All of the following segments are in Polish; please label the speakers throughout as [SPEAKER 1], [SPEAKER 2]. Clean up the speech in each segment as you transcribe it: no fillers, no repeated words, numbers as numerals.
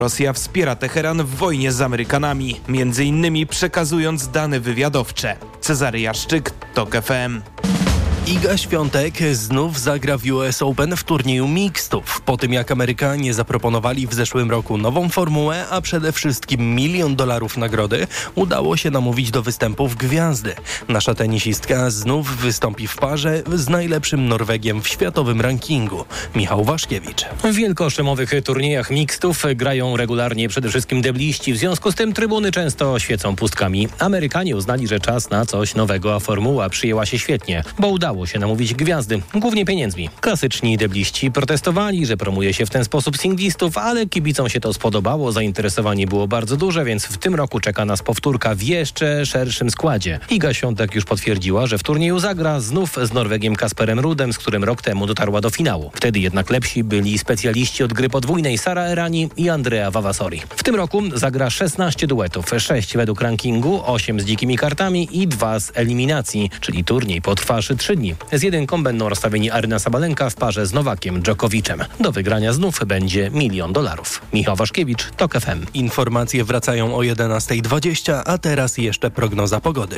[SPEAKER 1] Rosja wspiera Teheran w wojnie z Amerykanami, między innymi przekazując dane wywiadowcze. Cezary Jaszczyk, TOK FM.
[SPEAKER 2] Iga Świątek znów zagra w US Open w turnieju mixtów. Po tym jak Amerykanie zaproponowali w zeszłym roku nową formułę, a przede wszystkim $1 milion nagrody, udało się namówić do występów gwiazdy. Nasza tenisistka znów wystąpi w parze z najlepszym Norwegiem w światowym rankingu. Michał Waszkiewicz.
[SPEAKER 3] W wielkoszemowych turniejach mixtów grają regularnie przede wszystkim debliści. W związku z tym trybuny często świecą pustkami. Amerykanie uznali, że czas na coś nowego, a formuła przyjęła się świetnie, bo udało się namówić gwiazdy, głównie pieniędzmi. Klasyczni debliści protestowali, że promuje się w ten sposób singlistów, ale kibicom się to spodobało, zainteresowanie było bardzo duże, więc w tym roku czeka nas powtórka w jeszcze szerszym składzie. Iga Świątek już potwierdziła, że w turnieju zagra znów z Norwegiem Kasperem Rudem, z którym rok temu dotarła do finału. Wtedy jednak lepsi byli specjaliści od gry podwójnej Sara Errani i Andrea Vavasori. W tym roku zagra 16 duetów, 6 według rankingu, 8 z dzikimi kartami i 2 z eliminacji, czyli turniej potrwa aż 3 dni. Z jedynką będą rozstawieni Aryna Sabalenka w parze z Nowakiem Dżokowiczem. Do wygrania znów będzie $1 milion. Michał Waszkiewicz, TOK FM.
[SPEAKER 2] Informacje wracają o 11:20, a teraz jeszcze prognoza pogody.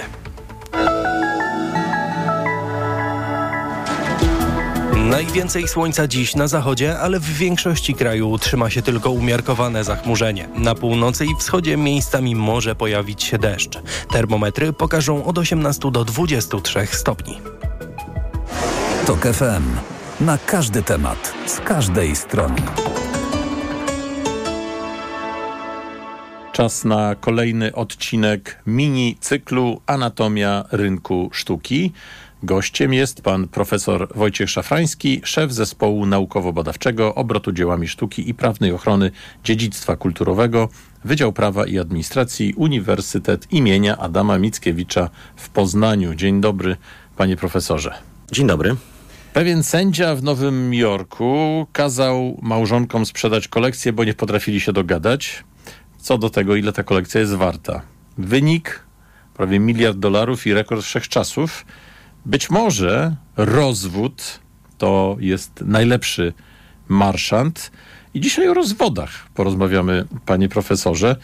[SPEAKER 2] Najwięcej słońca dziś na zachodzie, ale w większości kraju utrzyma się tylko umiarkowane zachmurzenie. Na północy i wschodzie miejscami może pojawić się deszcz. Termometry pokażą od 18 do 23 stopni.
[SPEAKER 4] TOK FM. Na każdy temat, z każdej strony.
[SPEAKER 5] Czas na kolejny odcinek mini cyklu Anatomia rynku sztuki. Gościem jest pan profesor Wojciech Szafrański, szef zespołu naukowo-badawczego obrotu dziełami sztuki i prawnej ochrony dziedzictwa kulturowego, Wydział Prawa i Administracji, Uniwersytet imienia Adama Mickiewicza w Poznaniu. Dzień dobry, panie profesorze.
[SPEAKER 6] Dzień dobry.
[SPEAKER 5] Pewien sędzia w Nowym Jorku kazał małżonkom sprzedać kolekcję, bo nie potrafili się dogadać co do tego, ile ta kolekcja jest warta. Wynik prawie $1 miliard i rekord wszechczasów. Być może rozwód to jest najlepszy marszant. I dzisiaj o rozwodach porozmawiamy, panie profesorze.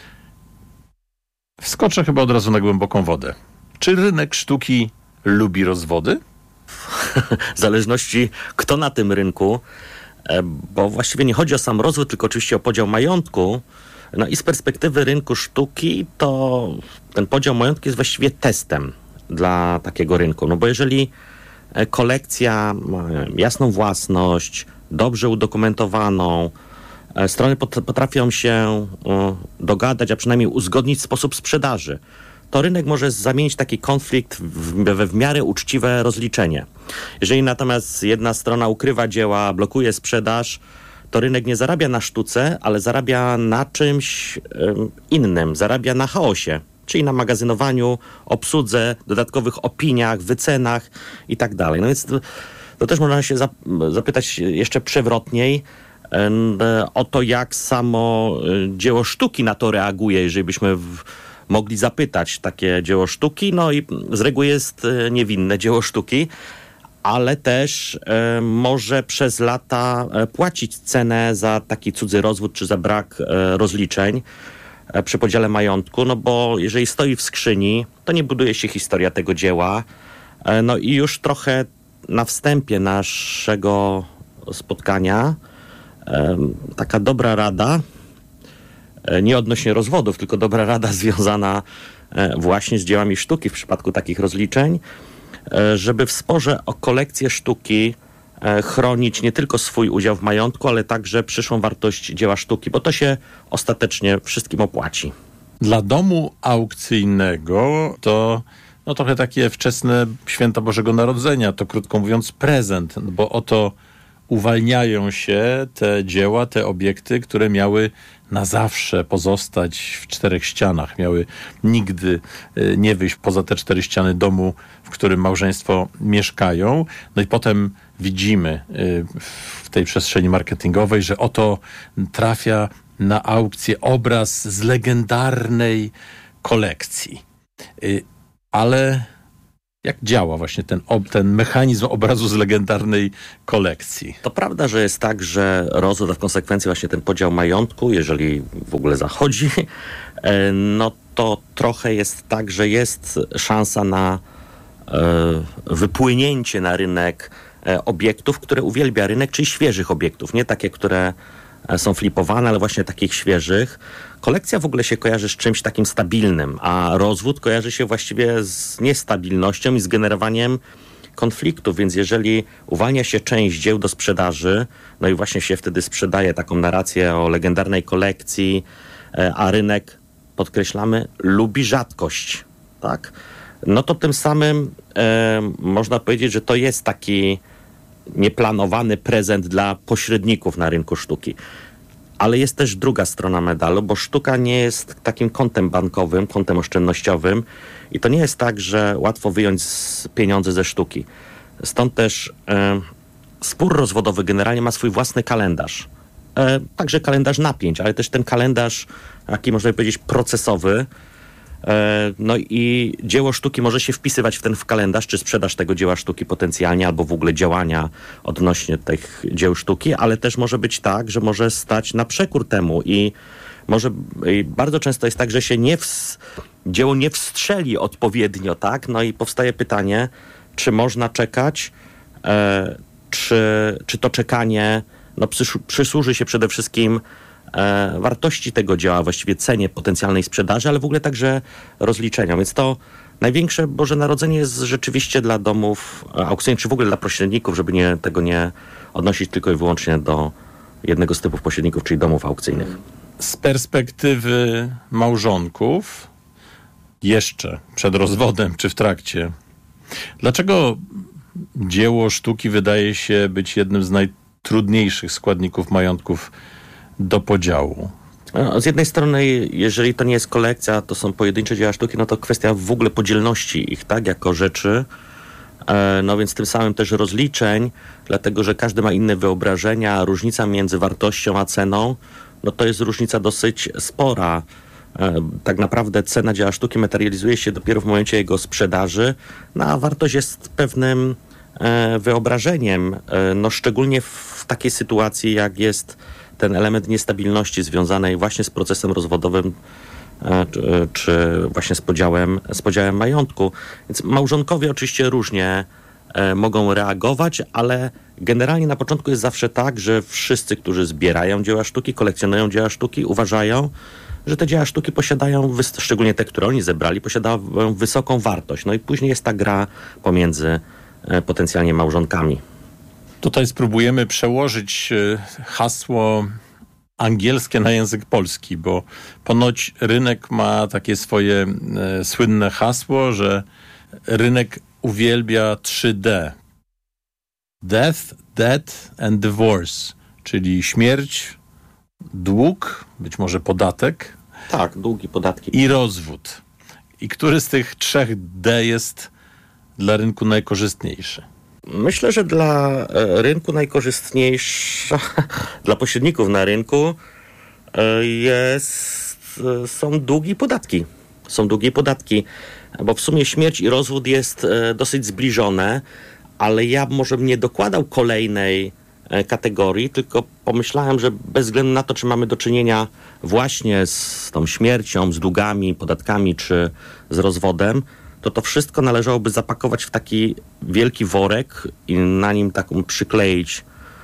[SPEAKER 5] Wskoczę chyba od razu na głęboką wodę. Czy rynek sztuki lubi rozwody?
[SPEAKER 6] W zależności kto na tym rynku, bo właściwie nie chodzi o sam rozwód, tylko oczywiście o podział majątku. No i z perspektywy rynku sztuki to ten podział majątku jest właściwie testem dla takiego rynku. No bo jeżeli kolekcja ma jasną własność, dobrze udokumentowaną, strony potrafią się dogadać, a przynajmniej uzgodnić sposób sprzedaży, to rynek może zamienić taki konflikt we w miarę uczciwe rozliczenie. Jeżeli natomiast jedna strona ukrywa dzieła, blokuje sprzedaż, to rynek nie zarabia na sztuce, ale zarabia na czymś innym, zarabia na chaosie, czyli na magazynowaniu, obsłudze, dodatkowych opiniach, wycenach i tak dalej. No więc to też można się zapytać jeszcze przewrotniej o to, jak samo dzieło sztuki na to reaguje, jeżeli byśmy mogli zapytać takie dzieło sztuki. No i z reguły jest niewinne dzieło sztuki, ale też może przez lata płacić cenę za taki cudzy rozwód czy za brak rozliczeń przy podziale majątku, no bo jeżeli stoi w skrzyni, to nie buduje się historia tego dzieła. No i już trochę na wstępie naszego spotkania taka dobra rada, nie odnośnie rozwodów, tylko dobra rada związana właśnie z dziełami sztuki w przypadku takich rozliczeń, żeby w sporze o kolekcję sztuki chronić nie tylko swój udział w majątku, ale także przyszłą wartość dzieła sztuki, bo to się ostatecznie wszystkim opłaci.
[SPEAKER 5] Dla domu aukcyjnego to trochę takie wczesne święta Bożego Narodzenia, to krótko mówiąc prezent, bo oto uwalniają się te dzieła, te obiekty, które miały na zawsze pozostać w 4 ścianach, miały nigdy nie wyjść poza te 4 ściany domu, w którym małżeństwo mieszkają. No i potem widzimy w tej przestrzeni marketingowej, że oto trafia na aukcję obraz z legendarnej kolekcji. Ale Jak działa właśnie ten mechanizm obrazu z legendarnej kolekcji?
[SPEAKER 6] To prawda, że jest tak, że rozwód, a w konsekwencji właśnie ten podział majątku, jeżeli w ogóle zachodzi, no to trochę jest tak, że jest szansa na wypłynięcie na rynek obiektów, które uwielbia rynek, czyli świeżych obiektów, nie takie, które są flipowane, ale właśnie takich świeżych. Kolekcja w ogóle się kojarzy z czymś takim stabilnym, a rozwód kojarzy się właściwie z niestabilnością i z generowaniem konfliktów, więc jeżeli uwalnia się część dzieł do sprzedaży, no i właśnie się wtedy sprzedaje taką narrację o legendarnej kolekcji, a rynek, podkreślamy, lubi rzadkość, tak? No to tym samym można powiedzieć, że to jest taki nieplanowany prezent dla pośredników na rynku sztuki. Ale jest też druga strona medalu, bo sztuka nie jest takim kontem bankowym, kontem oszczędnościowym i to nie jest tak, że łatwo wyjąć pieniądze ze sztuki. Stąd też spór rozwodowy generalnie ma swój własny kalendarz. Także kalendarz napięć, ale też ten kalendarz, taki można powiedzieć procesowy. No i dzieło sztuki może się wpisywać w kalendarz, czy sprzedaż tego dzieła sztuki potencjalnie, albo w ogóle działania odnośnie tych dzieł sztuki, ale też może być tak, że może stać na przekór temu i bardzo często jest tak, że się dzieło nie wstrzeli odpowiednio, tak? No i powstaje pytanie, czy można czekać, czy to czekanie przysłuży się przede wszystkim wartości tego dzieła, właściwie cenie potencjalnej sprzedaży, ale w ogóle także rozliczeniom. Więc to największe Boże Narodzenie jest rzeczywiście dla domów aukcyjnych, czy w ogóle dla pośredników, żeby tego nie odnosić tylko i wyłącznie do jednego z typów pośredników, czyli domów aukcyjnych.
[SPEAKER 5] Z perspektywy małżonków, jeszcze przed rozwodem, czy w trakcie, dlaczego dzieło sztuki wydaje się być jednym z najtrudniejszych składników majątków do podziału?
[SPEAKER 6] Z jednej strony, jeżeli to nie jest kolekcja, to są pojedyncze dzieła sztuki, no to kwestia w ogóle podzielności ich, tak, jako rzeczy. No więc tym samym też rozliczeń, dlatego że każdy ma inne wyobrażenia, różnica między wartością a ceną, no to jest różnica dosyć spora. Tak naprawdę cena dzieła sztuki materializuje się dopiero w momencie jego sprzedaży, no a wartość jest pewnym wyobrażeniem, no szczególnie w takiej sytuacji, jak jest ten element niestabilności związanej właśnie z procesem rozwodowym, czy właśnie z podziałem majątku. Więc małżonkowie oczywiście różnie mogą reagować, ale generalnie na początku jest zawsze tak, że wszyscy, którzy zbierają dzieła sztuki, kolekcjonują dzieła sztuki, uważają, że te dzieła sztuki posiadają, szczególnie te, które oni zebrali, posiadają wysoką wartość. No i później jest ta gra pomiędzy potencjalnie małżonkami.
[SPEAKER 5] Tutaj spróbujemy przełożyć hasło angielskie na język polski, bo ponoć rynek ma takie swoje słynne hasło, że rynek uwielbia 3D. Death, debt and divorce, czyli śmierć, dług, być może podatek.
[SPEAKER 6] Tak, długi, podatki.
[SPEAKER 5] I rozwód. I który z tych 3D jest dla rynku najkorzystniejszy?
[SPEAKER 6] Myślę, że dla rynku najkorzystniejsza, dla pośredników na rynku są długi podatki. Są długie podatki, bo w sumie śmierć i rozwód jest dosyć zbliżone, ale ja może bym nie dokładał kolejnej kategorii, tylko pomyślałem, że bez względu na to, czy mamy do czynienia właśnie z tą śmiercią, z długami, podatkami, czy z rozwodem, to wszystko należałoby zapakować w taki wielki worek i na nim taką przykleić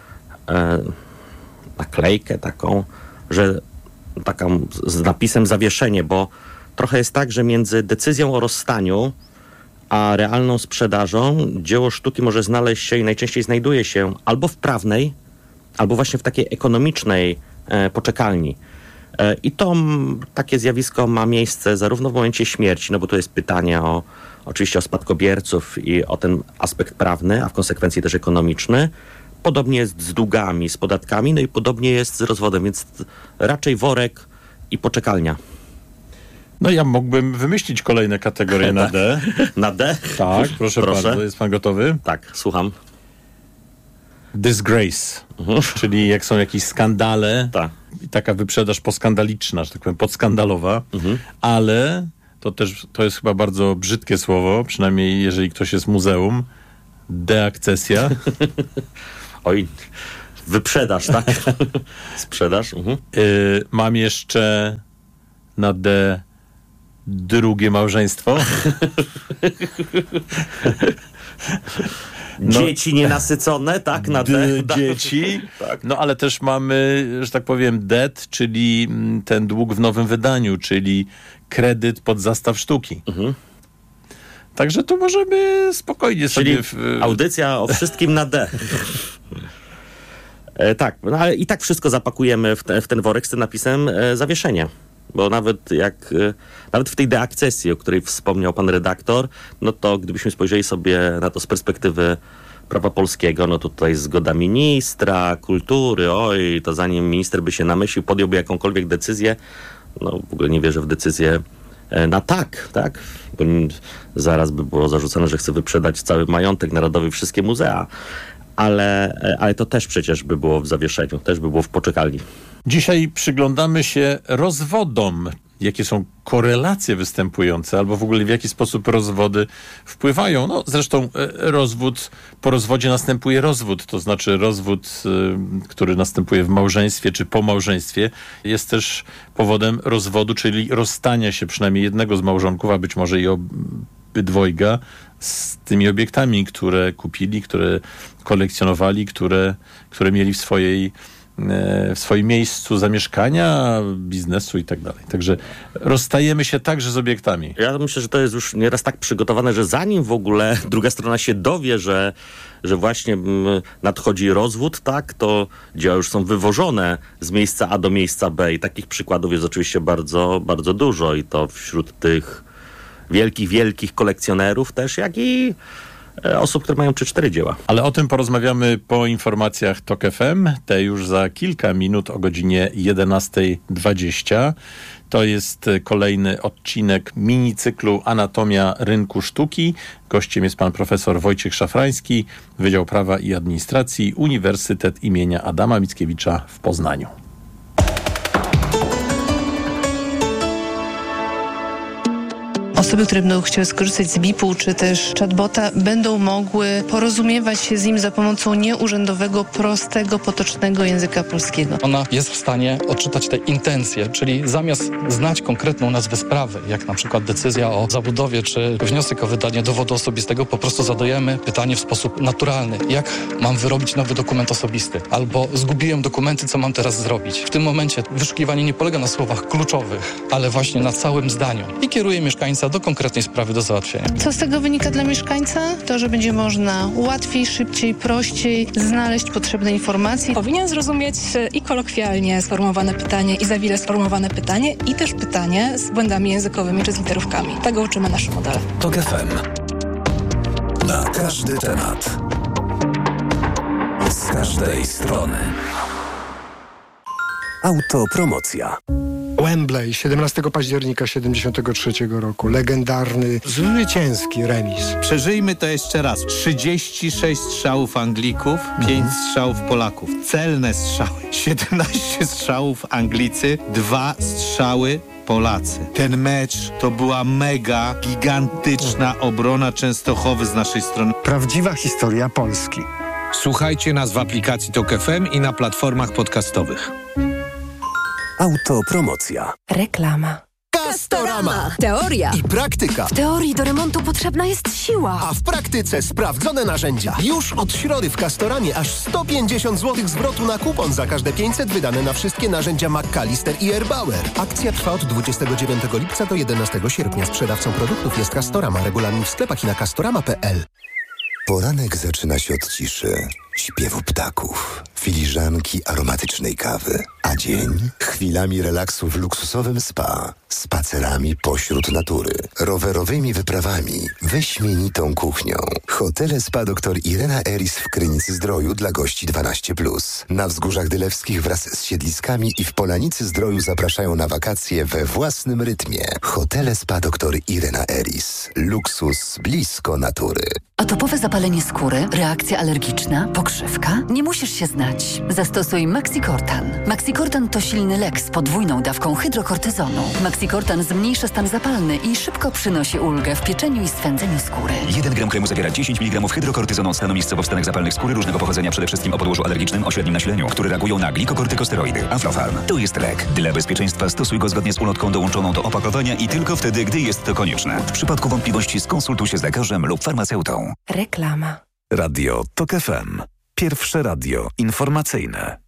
[SPEAKER 6] naklejkę taką, taką z napisem zawieszenie, bo trochę jest tak, że między decyzją o rozstaniu a realną sprzedażą dzieło sztuki może znaleźć się i najczęściej znajduje się albo w prawnej, albo właśnie w takiej ekonomicznej poczekalni. I takie zjawisko ma miejsce zarówno w momencie śmierci, no bo to jest pytanie oczywiście o spadkobierców i o ten aspekt prawny, a w konsekwencji też ekonomiczny. Podobnie jest z długami, z podatkami, no i podobnie jest z rozwodem, więc raczej worek i poczekalnia.
[SPEAKER 5] No ja mógłbym wymyślić kolejne kategorie na D.
[SPEAKER 6] Na D?
[SPEAKER 5] Tak, proszę bardzo. Jest pan gotowy?
[SPEAKER 6] Tak, słucham.
[SPEAKER 5] Disgrace, czyli jak są jakieś skandale,
[SPEAKER 6] tak.
[SPEAKER 5] I taka wyprzedaż poskandaliczna, że tak powiem, podskandalowa, ale to jest chyba bardzo brzydkie słowo, przynajmniej jeżeli ktoś jest muzeum. Deakcesja.
[SPEAKER 6] Oj, wyprzedaż, tak? Sprzedaż.
[SPEAKER 5] Mam jeszcze na D drugie małżeństwo.
[SPEAKER 6] Dzieci nienasycone, tak? Na D.
[SPEAKER 5] Dzieci. Tak. No ale też mamy, że tak powiem, debt, czyli ten dług w nowym wydaniu, czyli kredyt pod zastaw sztuki. Także to możemy spokojnie
[SPEAKER 6] czyli
[SPEAKER 5] sobie...
[SPEAKER 6] audycja o wszystkim na D. Tak, no ale i tak wszystko zapakujemy w ten worek z tym napisem zawieszenie. Bo nawet w tej deakcesji, o której wspomniał pan redaktor, no to gdybyśmy spojrzeli sobie na to z perspektywy prawa polskiego, no to tutaj zgoda ministra kultury, to zanim minister by się namyślił, podjąłby jakąkolwiek decyzję, no w ogóle nie wierzę w decyzję na tak? Bo zaraz by było zarzucone, że chce wyprzedać cały majątek narodowy, wszystkie muzea. Ale to też przecież by było w zawieszeniu, też by było w poczekalni.
[SPEAKER 5] Dzisiaj przyglądamy się rozwodom. Jakie są korelacje występujące, albo w ogóle w jaki sposób rozwody wpływają. No zresztą po rozwodzie następuje rozwód, to znaczy rozwód, który następuje w małżeństwie czy po małżeństwie, jest też powodem rozwodu, czyli rozstania się przynajmniej jednego z małżonków, a być może i obydwojga, z tymi obiektami, które kupili, które kolekcjonowali, które mieli w swoim miejscu zamieszkania, biznesu i tak dalej. Także rozstajemy się także z obiektami.
[SPEAKER 6] Ja myślę, że to jest już nieraz tak przygotowane, że zanim w ogóle druga strona się dowie, że właśnie nadchodzi rozwód, tak, to dzieła już są wywożone z miejsca A do miejsca B i takich przykładów jest oczywiście bardzo, bardzo dużo i to wśród tych wielkich kolekcjonerów też, jak i osób, które mają 3-4 dzieła.
[SPEAKER 5] Ale o tym porozmawiamy po informacjach TOK FM, te już za kilka minut o godzinie 11:20. To jest kolejny odcinek minicyklu Anatomia Rynku Sztuki. Gościem jest pan profesor Wojciech Szafrański, Wydział Prawa i Administracji, Uniwersytet imienia Adama Mickiewicza w Poznaniu.
[SPEAKER 7] Osoby, które będą chciały skorzystać z BIP-u czy też chatbota, będą mogły porozumiewać się z nim za pomocą nieurzędowego, prostego, potocznego języka polskiego.
[SPEAKER 8] Ona jest w stanie odczytać te intencje, czyli zamiast znać konkretną nazwę sprawy, jak na przykład decyzja o zabudowie czy wniosek o wydanie dowodu osobistego, po prostu zadajemy pytanie w sposób naturalny. Jak mam wyrobić nowy dokument osobisty? Albo zgubiłem dokumenty, co mam teraz zrobić? W tym momencie wyszukiwanie nie polega na słowach kluczowych, ale właśnie na całym zdaniu i kieruje mieszkańca do konkretnej sprawy do załatwienia.
[SPEAKER 7] Co z tego wynika dla mieszkańca? To, że będzie można łatwiej, szybciej, prościej znaleźć potrzebne informacje.
[SPEAKER 9] Powinien zrozumieć i kolokwialnie sformułowane pytanie, i za wiele sformułowane pytanie, i też pytanie z błędami językowymi czy z literówkami. Tego uczymy nasze modele.
[SPEAKER 4] TOK FM. Na każdy temat. Z każdej strony. Autopromocja.
[SPEAKER 10] Wembley, 17 października 1973 roku. Legendarny, zwycięski remis.
[SPEAKER 11] Przeżyjmy to jeszcze raz. 36 strzałów Anglików, 5 strzałów Polaków. Celne strzały. 17 strzałów Anglicy, 2 strzały Polacy. Ten mecz to była mega, gigantyczna obrona Częstochowy z naszej strony.
[SPEAKER 10] Prawdziwa historia Polski.
[SPEAKER 11] Słuchajcie nas w aplikacji TOK FM i na platformach podcastowych.
[SPEAKER 4] Autopromocja.
[SPEAKER 12] Reklama.
[SPEAKER 13] Castorama.
[SPEAKER 12] Teoria
[SPEAKER 13] I praktyka.
[SPEAKER 12] W teorii do remontu potrzebna jest siła.
[SPEAKER 13] A w praktyce sprawdzone narzędzia. Już od środy w Castoramie aż 150 zł zwrotu na kupon za każde 500 wydane na wszystkie narzędzia McAllister i Erbauer. Akcja trwa od 29 lipca do 11 sierpnia. Sprzedawcą produktów jest Castorama. Regulamin w sklepach i na castorama.pl.
[SPEAKER 14] Poranek zaczyna się od ciszy, śpiewu ptaków, filiżanki aromatycznej kawy, a dzień chwilami relaksu w luksusowym spa, spacerami pośród natury, rowerowymi wyprawami, wyśmienitą kuchnią. Hotele Spa dr Irena Eris w Krynicy-Zdroju dla gości 12+. Na Wzgórzach Dylewskich wraz z siedliskami i w Polanicy-Zdroju zapraszają na wakacje we własnym rytmie. Hotele Spa dr Irena Eris. Luksus blisko natury.
[SPEAKER 12] Atopowe zapalenie skóry, reakcja alergiczna,
[SPEAKER 15] Pokrzywka? Nie musisz się znać. Zastosuj Maxicortan. Maxicortan to silny lek z podwójną dawką hydrokortyzonu. Maxicortan zmniejsza stan zapalny i szybko przynosi ulgę w pieczeniu i swędzeniu skóry.
[SPEAKER 16] 1 gram kremu zawiera 10 mg hydrokortyzonu stanu miejscowo w stanach zapalnych skóry różnego pochodzenia, przede wszystkim o podłożu alergicznym o średnim nasileniu, które reagują na glikokortykosteroidy. Aflofarm to jest lek. Dla bezpieczeństwa stosuj go zgodnie z ulotką dołączoną do opakowania i tylko wtedy, gdy jest to konieczne. W przypadku wątpliwości skonsultuj się z lekarzem lub farmaceutą.
[SPEAKER 12] Reklama.
[SPEAKER 4] Radio TOK FM. Pierwsze radio informacyjne.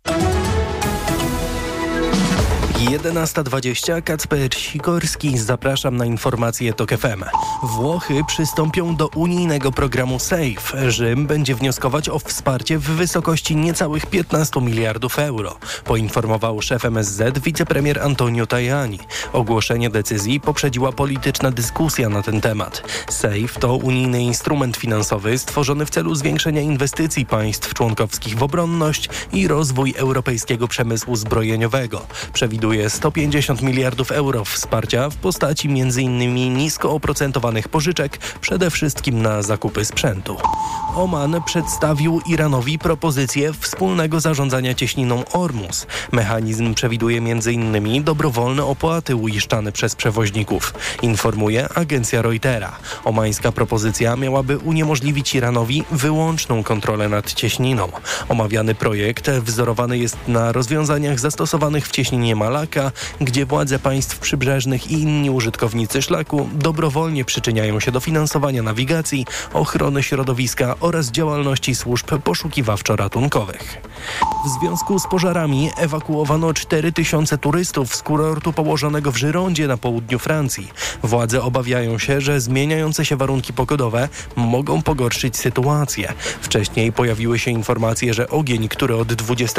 [SPEAKER 2] 11:20. Kacper Sikorski. Zapraszam na informacje TOK FM. Włochy przystąpią do unijnego programu SAFE. Rzym będzie wnioskować o wsparcie w wysokości niecałych 15 miliardów euro, poinformował szef MSZ wicepremier Antonio Tajani. Ogłoszenie decyzji poprzedziła polityczna dyskusja na ten temat. SAFE to unijny instrument finansowy stworzony w celu zwiększenia inwestycji państw członkowskich w obronność i rozwój europejskiego przemysłu zbrojeniowego. Przewiduje 150 miliardów euro wsparcia w postaci m.in. nisko oprocentowanych pożyczek, przede wszystkim na zakupy sprzętu. Oman przedstawił Iranowi propozycję wspólnego zarządzania cieśniną Ormus. Mechanizm przewiduje m.in. dobrowolne opłaty uiszczane przez przewoźników, informuje agencja Reutera. Omańska propozycja miałaby uniemożliwić Iranowi wyłączną kontrolę nad cieśniną. Omawiany projekt wzorowany jest na rozwiązaniach zastosowanych w cieśninie Malaka, gdzie władze państw przybrzeżnych i inni użytkownicy szlaku dobrowolnie przyczyniają się do finansowania nawigacji, ochrony środowiska oraz działalności służb poszukiwawczo-ratunkowych. W związku z pożarami ewakuowano 4000 turystów z kurortu położonego w Żyrondzie na południu Francji. Władze obawiają się, że zmieniające się warunki pogodowe mogą pogorszyć sytuację. Wcześniej pojawiły się informacje, że ogień, który od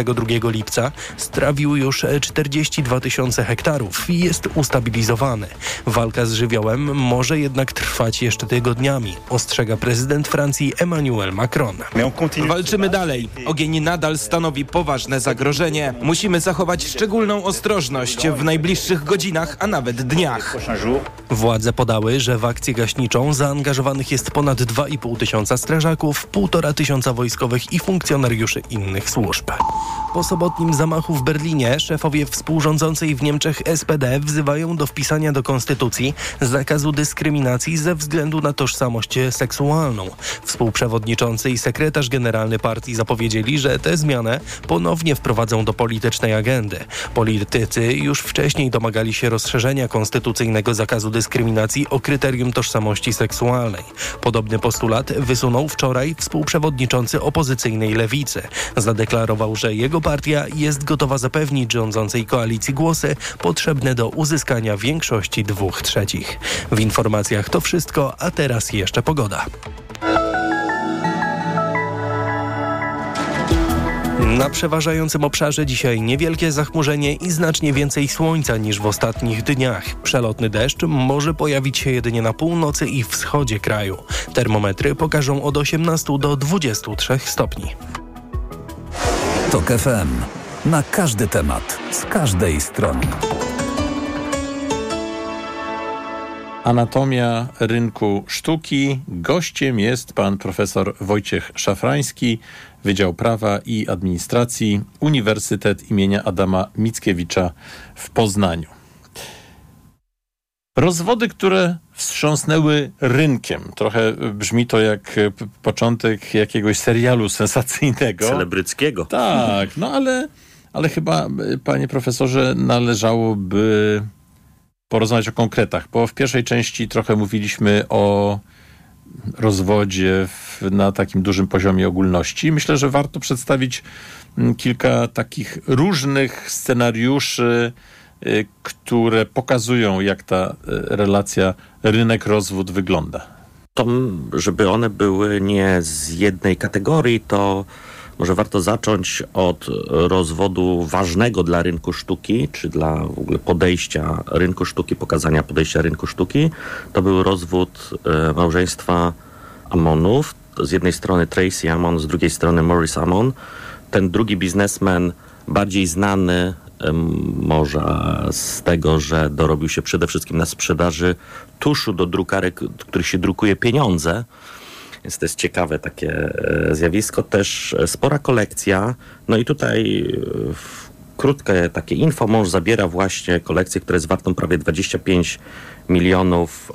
[SPEAKER 2] 22 lipca strawił już 42 tysiące hektarów i jest ustabilizowany. Walka z żywiołem może jednak trwać jeszcze tygodniami, ostrzega prezydent Francji Emmanuel Macron.
[SPEAKER 1] Walczymy dalej. Ogień nadal stanowi poważne zagrożenie. Musimy zachować szczególną ostrożność w najbliższych godzinach, a nawet dniach.
[SPEAKER 2] Władze podały, że w akcję gaśniczą zaangażowanych jest ponad 2,5 tysiąca strażaków, 1,5 tysiąca wojskowych i funkcjonariuszy innych służb. Po sobotnim zamachu w Berlinie szefowie współrządzącej w Niemczech SPD wzywają do wpisania do konstytucji zakazu dyskryminacji ze względu na tożsamość seksualną. Współprzewodniczący i sekretarz generalny partii zapowiedzieli, że tę zmianę ponownie wprowadzą do politycznej agendy. Politycy już wcześniej domagali się rozszerzenia konstytucyjnego zakazu dyskryminacji o kryterium tożsamości seksualnej. Podobny postulat wysunął wczoraj współprzewodniczący opozycyjnej Lewicy. Zadeklarował, że jego partia jest gotowa zapewnić rządzącej koalicji głosy potrzebne do uzyskania większości 2/3. W informacjach to wszystko, a teraz jeszcze pogoda. Na przeważającym obszarze dzisiaj niewielkie zachmurzenie i znacznie więcej słońca niż w ostatnich dniach. Przelotny deszcz może pojawić się jedynie na północy i wschodzie kraju. Termometry pokażą od 18 do 23 stopni.
[SPEAKER 4] TOK FM. Na każdy temat, z każdej strony.
[SPEAKER 5] Anatomia rynku sztuki. Gościem jest pan profesor Wojciech Szafrański, Wydział Prawa i Administracji, Uniwersytet imienia Adama Mickiewicza w Poznaniu. Rozwody, które wstrząsnęły rynkiem. Trochę brzmi to jak początek jakiegoś serialu sensacyjnego.
[SPEAKER 6] Celebryckiego.
[SPEAKER 5] Tak, no ale chyba, panie profesorze, należałoby porozmawiać o konkretach, bo w pierwszej części trochę mówiliśmy o rozwodzie na takim dużym poziomie ogólności. Myślę, że warto przedstawić kilka takich różnych scenariuszy, które pokazują, jak ta relacja rynek-rozwód wygląda.
[SPEAKER 6] To, żeby one były nie z jednej kategorii, to może warto zacząć od rozwodu ważnego dla rynku sztuki, czy dla w ogóle podejścia rynku sztuki, pokazania podejścia rynku sztuki. To był rozwód małżeństwa Ammonów. Z jednej strony Tracy Ammon, z drugiej strony Maurice Ammon. Ten drugi biznesmen, bardziej znany może z tego, że dorobił się przede wszystkim na sprzedaży tuszu do drukarek, których się drukuje pieniądze. Więc to jest ciekawe takie zjawisko. Też spora kolekcja. No i tutaj krótkie takie info. Mąż zabiera właśnie kolekcję, która jest wartą prawie $25 milionów.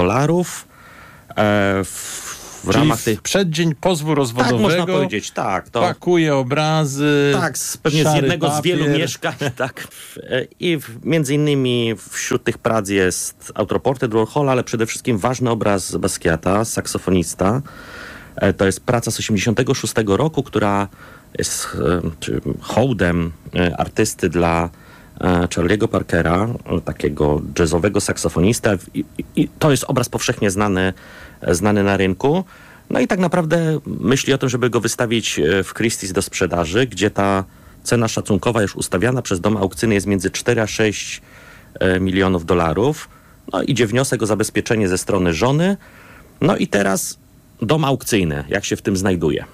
[SPEAKER 6] W ramach tej...
[SPEAKER 5] przeddzień pozwu rozwodowego.
[SPEAKER 6] Tak, można powiedzieć, tak. To...
[SPEAKER 5] Pakuje obrazy.
[SPEAKER 6] Tak, pewnie z jednego z wielu mieszkań. Tak. I między innymi wśród tych prac jest autoportret Warhola, ale przede wszystkim ważny obraz Basquiata, saksofonista. To jest praca z 1986 roku, która jest hołdem artysty dla Charlie'ego Parkera, takiego jazzowego saksofonista. I to jest obraz powszechnie znany na rynku. No i tak naprawdę myśli o tym, żeby go wystawić w Christie's do sprzedaży, gdzie ta cena szacunkowa już ustawiana przez dom aukcyjny jest między 4 a 6 milionów dolarów. No idzie wniosek o zabezpieczenie ze strony żony. No i teraz dom aukcyjny, jak się w tym znajduje.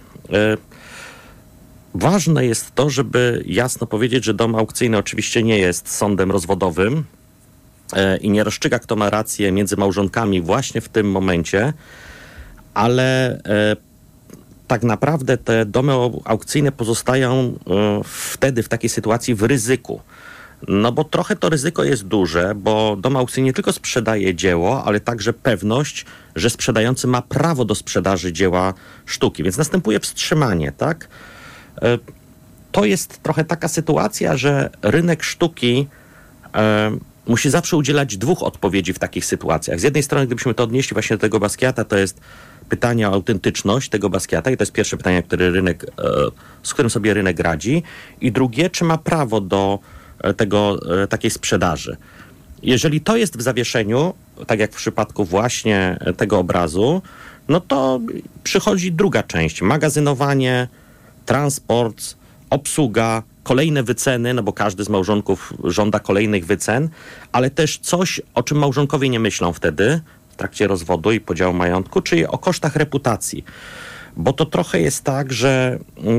[SPEAKER 6] Ważne jest to, żeby jasno powiedzieć, że dom aukcyjny oczywiście nie jest sądem rozwodowym i nie rozstrzyga, kto ma rację między małżonkami właśnie w tym momencie, ale tak naprawdę te domy aukcyjne pozostają wtedy w takiej sytuacji w ryzyku. No bo trochę to ryzyko jest duże, bo dom aukcyjny nie tylko sprzedaje dzieło, ale także pewność, że sprzedający ma prawo do sprzedaży dzieła sztuki, więc następuje wstrzymanie, tak? To jest trochę taka sytuacja, że rynek sztuki musi zawsze udzielać dwóch odpowiedzi w takich sytuacjach. Z jednej strony, gdybyśmy to odnieśli właśnie do tego Basquiata, to jest pytanie o autentyczność tego Basquiata i to jest pierwsze pytanie, z którym sobie rynek radzi. I drugie, czy ma prawo do takiej sprzedaży. Jeżeli to jest w zawieszeniu, tak jak w przypadku właśnie tego obrazu, no to przychodzi druga część. Magazynowanie, transport, obsługa, kolejne wyceny, no bo każdy z małżonków żąda kolejnych wycen, ale też coś, o czym małżonkowie nie myślą wtedy w trakcie rozwodu i podziału majątku, czyli o kosztach reputacji. Bo to trochę jest tak, że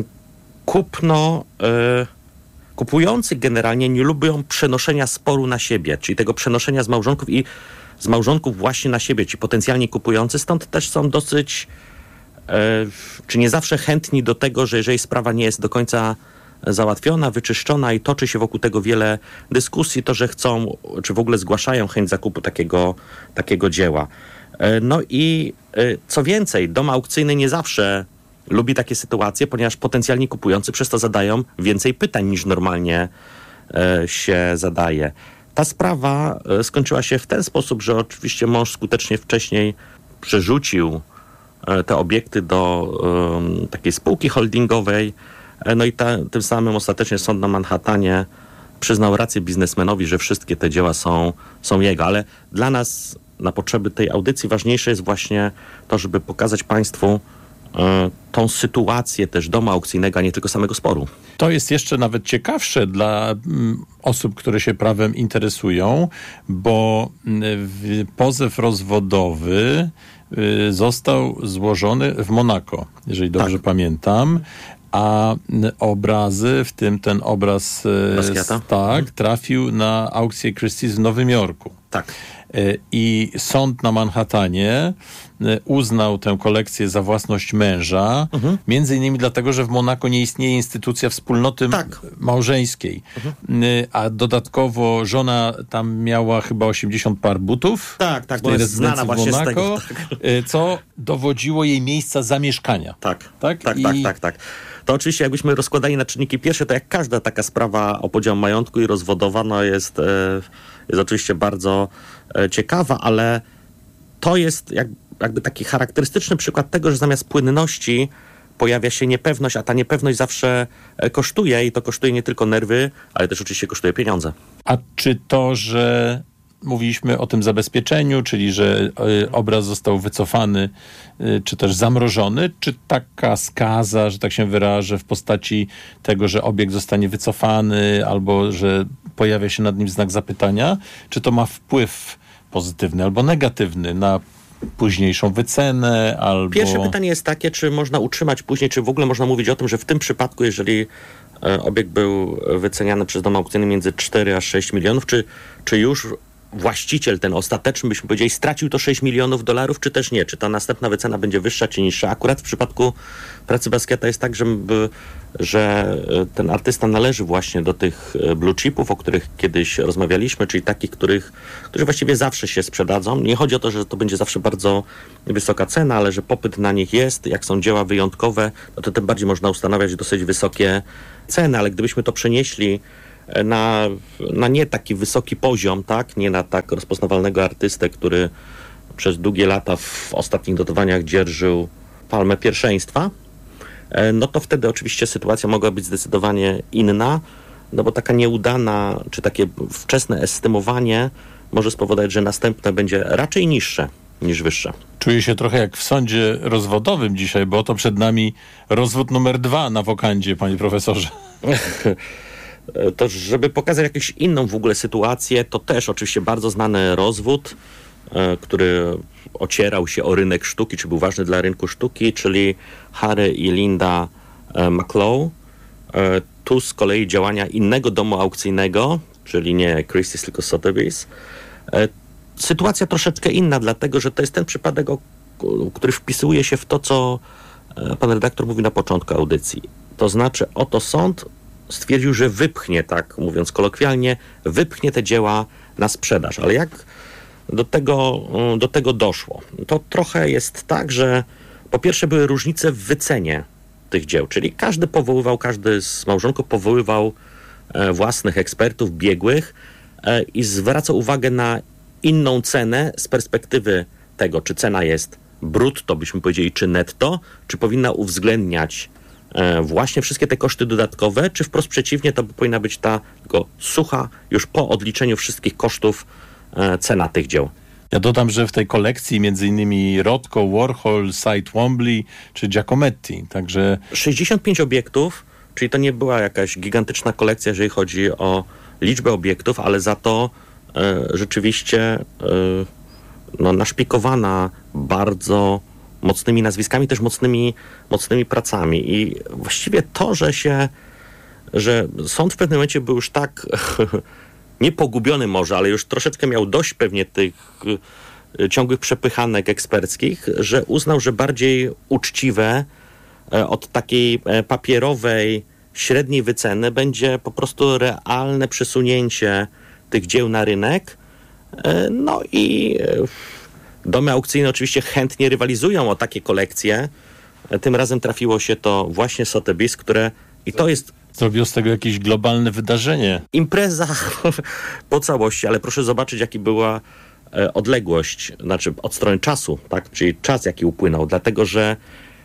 [SPEAKER 6] kupujący generalnie nie lubią przenoszenia sporu na siebie, czyli tego przenoszenia z małżonków i z małżonków właśnie na siebie, ci potencjalni kupujący, stąd też są dosyć czy nie zawsze chętni do tego, że jeżeli sprawa nie jest do końca załatwiona, wyczyszczona i toczy się wokół tego wiele dyskusji, to że chcą, czy w ogóle zgłaszają chęć zakupu takiego dzieła. No i co więcej, dom aukcyjny nie zawsze lubi takie sytuacje, ponieważ potencjalni kupujący przez to zadają więcej pytań niż normalnie się zadaje. Ta sprawa skończyła się w ten sposób, że oczywiście mąż skutecznie wcześniej przerzucił te obiekty do takiej spółki holdingowej, no i tym samym ostatecznie sąd na Manhattanie przyznał rację biznesmenowi, że wszystkie te dzieła są jego, ale dla nas na potrzeby tej audycji ważniejsze jest właśnie to, żeby pokazać Państwu tą sytuację też domu aukcyjnego, a nie tylko samego sporu.
[SPEAKER 5] To jest jeszcze nawet ciekawsze dla osób, które się prawem interesują, bo pozew rozwodowy został złożony w Monako, jeżeli dobrze pamiętam, a obrazy, w tym ten obraz trafił na aukcję Christie's w Nowym Jorku.
[SPEAKER 6] Tak.
[SPEAKER 5] I sąd na Manhattanie uznał tę kolekcję za własność męża, między innymi dlatego, że w Monako nie istnieje instytucja wspólnoty małżeńskiej, a dodatkowo żona tam miała chyba 80 par butów w tej rezydencji w Monako, co dowodziło jej miejsca zamieszkania.
[SPEAKER 6] Tak. To oczywiście jakbyśmy rozkładali na czynniki pierwsze, to jak każda taka sprawa o podział majątku i rozwodowa, no jest oczywiście bardzo ciekawa, ale to jest jakby taki charakterystyczny przykład tego, że zamiast płynności pojawia się niepewność, a ta niepewność zawsze kosztuje i to kosztuje nie tylko nerwy, ale też oczywiście kosztuje pieniądze.
[SPEAKER 5] A czy to, że mówiliśmy o tym zabezpieczeniu, czyli że obraz został wycofany, czy też zamrożony, czy taka skaza, że tak się wyrażę, w postaci tego, że obiekt zostanie wycofany albo że pojawia się nad nim znak zapytania, czy to ma wpływ pozytywny albo negatywny na późniejszą wycenę, albo...
[SPEAKER 6] Pierwsze pytanie jest takie, czy można utrzymać później, czy w ogóle można mówić o tym, że w tym przypadku, jeżeli obiekt był wyceniany przez dom aukcyjny między 4 a 6 milionów, czy już właściciel, ten ostateczny, byśmy powiedzieli, stracił to $6 milionów, czy też nie. Czy ta następna wycena będzie wyższa, czy niższa. Akurat w przypadku pracy Basquiata jest tak, że ten artysta należy właśnie do tych blue chipów, o których kiedyś rozmawialiśmy, czyli takich, którzy właściwie zawsze się sprzedadzą. Nie chodzi o to, że to będzie zawsze bardzo wysoka cena, ale że popyt na nich jest. Jak są dzieła wyjątkowe, no to tym bardziej można ustanawiać dosyć wysokie ceny, ale gdybyśmy to przenieśli na nie taki wysoki poziom, tak? Nie na tak rozpoznawalnego artystę, który przez długie lata w ostatnich notowaniach dzierżył palmę pierwszeństwa, no to wtedy oczywiście sytuacja mogła być zdecydowanie inna, no bo taka nieudana, czy takie wczesne estymowanie może spowodować, że następne będzie raczej niższe niż wyższe.
[SPEAKER 5] Czuję się trochę jak w sądzie rozwodowym dzisiaj, bo oto przed nami rozwód numer 2 na wokandzie, panie profesorze.
[SPEAKER 6] To żeby pokazać jakąś inną w ogóle sytuację, to też oczywiście bardzo znany rozwód, który ocierał się o rynek sztuki, czy był ważny dla rynku sztuki, czyli Harry i Linda McClough. Tu z kolei działania innego domu aukcyjnego, czyli nie Christie's, tylko Sotheby's. Sytuacja troszeczkę inna, dlatego że to jest ten przypadek, który wpisuje się w to, co pan redaktor mówi na początku audycji. To znaczy, oto sąd stwierdził, że wypchnie, tak mówiąc kolokwialnie, wypchnie te dzieła na sprzedaż. Ale jak do tego doszło? To trochę jest tak, że po pierwsze były różnice w wycenie tych dzieł, czyli każdy z małżonków powoływał własnych ekspertów, biegłych i zwracał uwagę na inną cenę z perspektywy tego, czy cena jest brutto, byśmy powiedzieli, czy netto, czy powinna uwzględniać właśnie wszystkie te koszty dodatkowe, czy wprost przeciwnie, to powinna być ta tylko sucha, już po odliczeniu wszystkich kosztów cena tych dzieł.
[SPEAKER 5] Ja dodam, że w tej kolekcji między innymi Rothko, Warhol, Cy Twombly czy Giacometti, także... 65
[SPEAKER 6] obiektów, czyli to nie była jakaś gigantyczna kolekcja, jeżeli chodzi o liczbę obiektów, ale za to rzeczywiście naszpikowana bardzo mocnymi nazwiskami, też mocnymi pracami. I właściwie to, że sąd w pewnym momencie był już tak nie pogubiony może, ale już troszeczkę miał dość pewnie tych ciągłych przepychanek eksperckich, że uznał, że bardziej uczciwe od takiej papierowej, średniej wyceny będzie po prostu realne przesunięcie tych dzieł na rynek. No i domy aukcyjne oczywiście chętnie rywalizują o takie kolekcje. Tym razem trafiło się to właśnie Sotheby's, które i to jest...
[SPEAKER 5] Zrobiło z tego jakieś globalne wydarzenie.
[SPEAKER 6] Impreza po całości, ale proszę zobaczyć, jaka była odległość, znaczy od strony czasu, tak? Czyli czas, jaki upłynął, dlatego że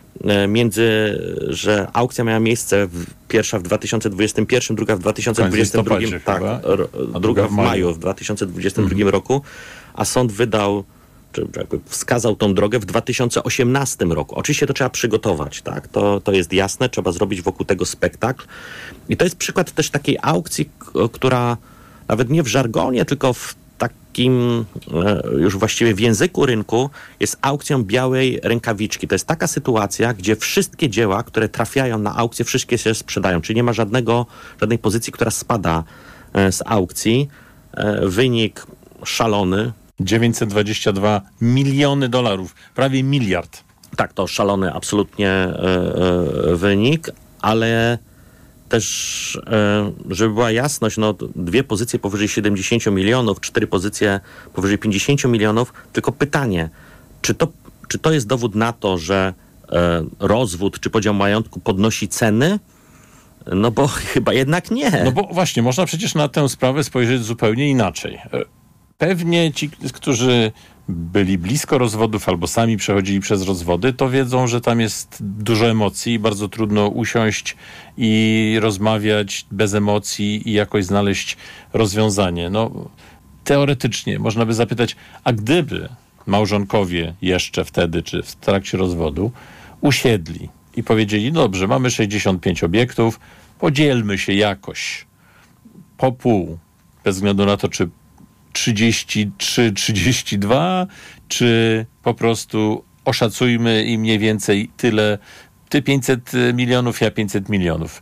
[SPEAKER 6] że aukcja miała miejsce pierwsza w 2021, druga w 2022, tak, a druga w maju w 2022 roku, a sąd wydał, czy jakby wskazał tą drogę w 2018 roku. Oczywiście to trzeba przygotować, tak? To jest jasne, trzeba zrobić wokół tego spektakl. I to jest przykład też takiej aukcji, która nawet nie w żargonie, tylko w takim już właściwie w języku rynku jest aukcją białej rękawiczki. To jest taka sytuacja, gdzie wszystkie dzieła, które trafiają na aukcję, wszystkie się sprzedają. Czyli nie ma żadnej pozycji, która spada z aukcji. Wynik szalony.
[SPEAKER 5] $922 miliony, prawie miliard.
[SPEAKER 6] Tak, to szalony absolutnie wynik, ale też, żeby była jasność, dwie pozycje powyżej 70 milionów, 4 pozycje powyżej 50 milionów, tylko pytanie, czy to jest dowód na to, że rozwód czy podział majątku podnosi ceny? No bo chyba jednak nie.
[SPEAKER 5] No bo właśnie, można przecież na tę sprawę spojrzeć zupełnie inaczej. Pewnie ci, którzy byli blisko rozwodów albo sami przechodzili przez rozwody, to wiedzą, że tam jest dużo emocji i bardzo trudno usiąść i rozmawiać bez emocji i jakoś znaleźć rozwiązanie. Teoretycznie można by zapytać, a gdyby małżonkowie jeszcze wtedy, czy w trakcie rozwodu, usiedli i powiedzieli, dobrze, mamy 65 obiektów, podzielmy się jakoś po pół, bez względu na to, czy 33, 32, czy po prostu oszacujmy i mniej więcej tyle, ty 500 milionów, ja 500 milionów.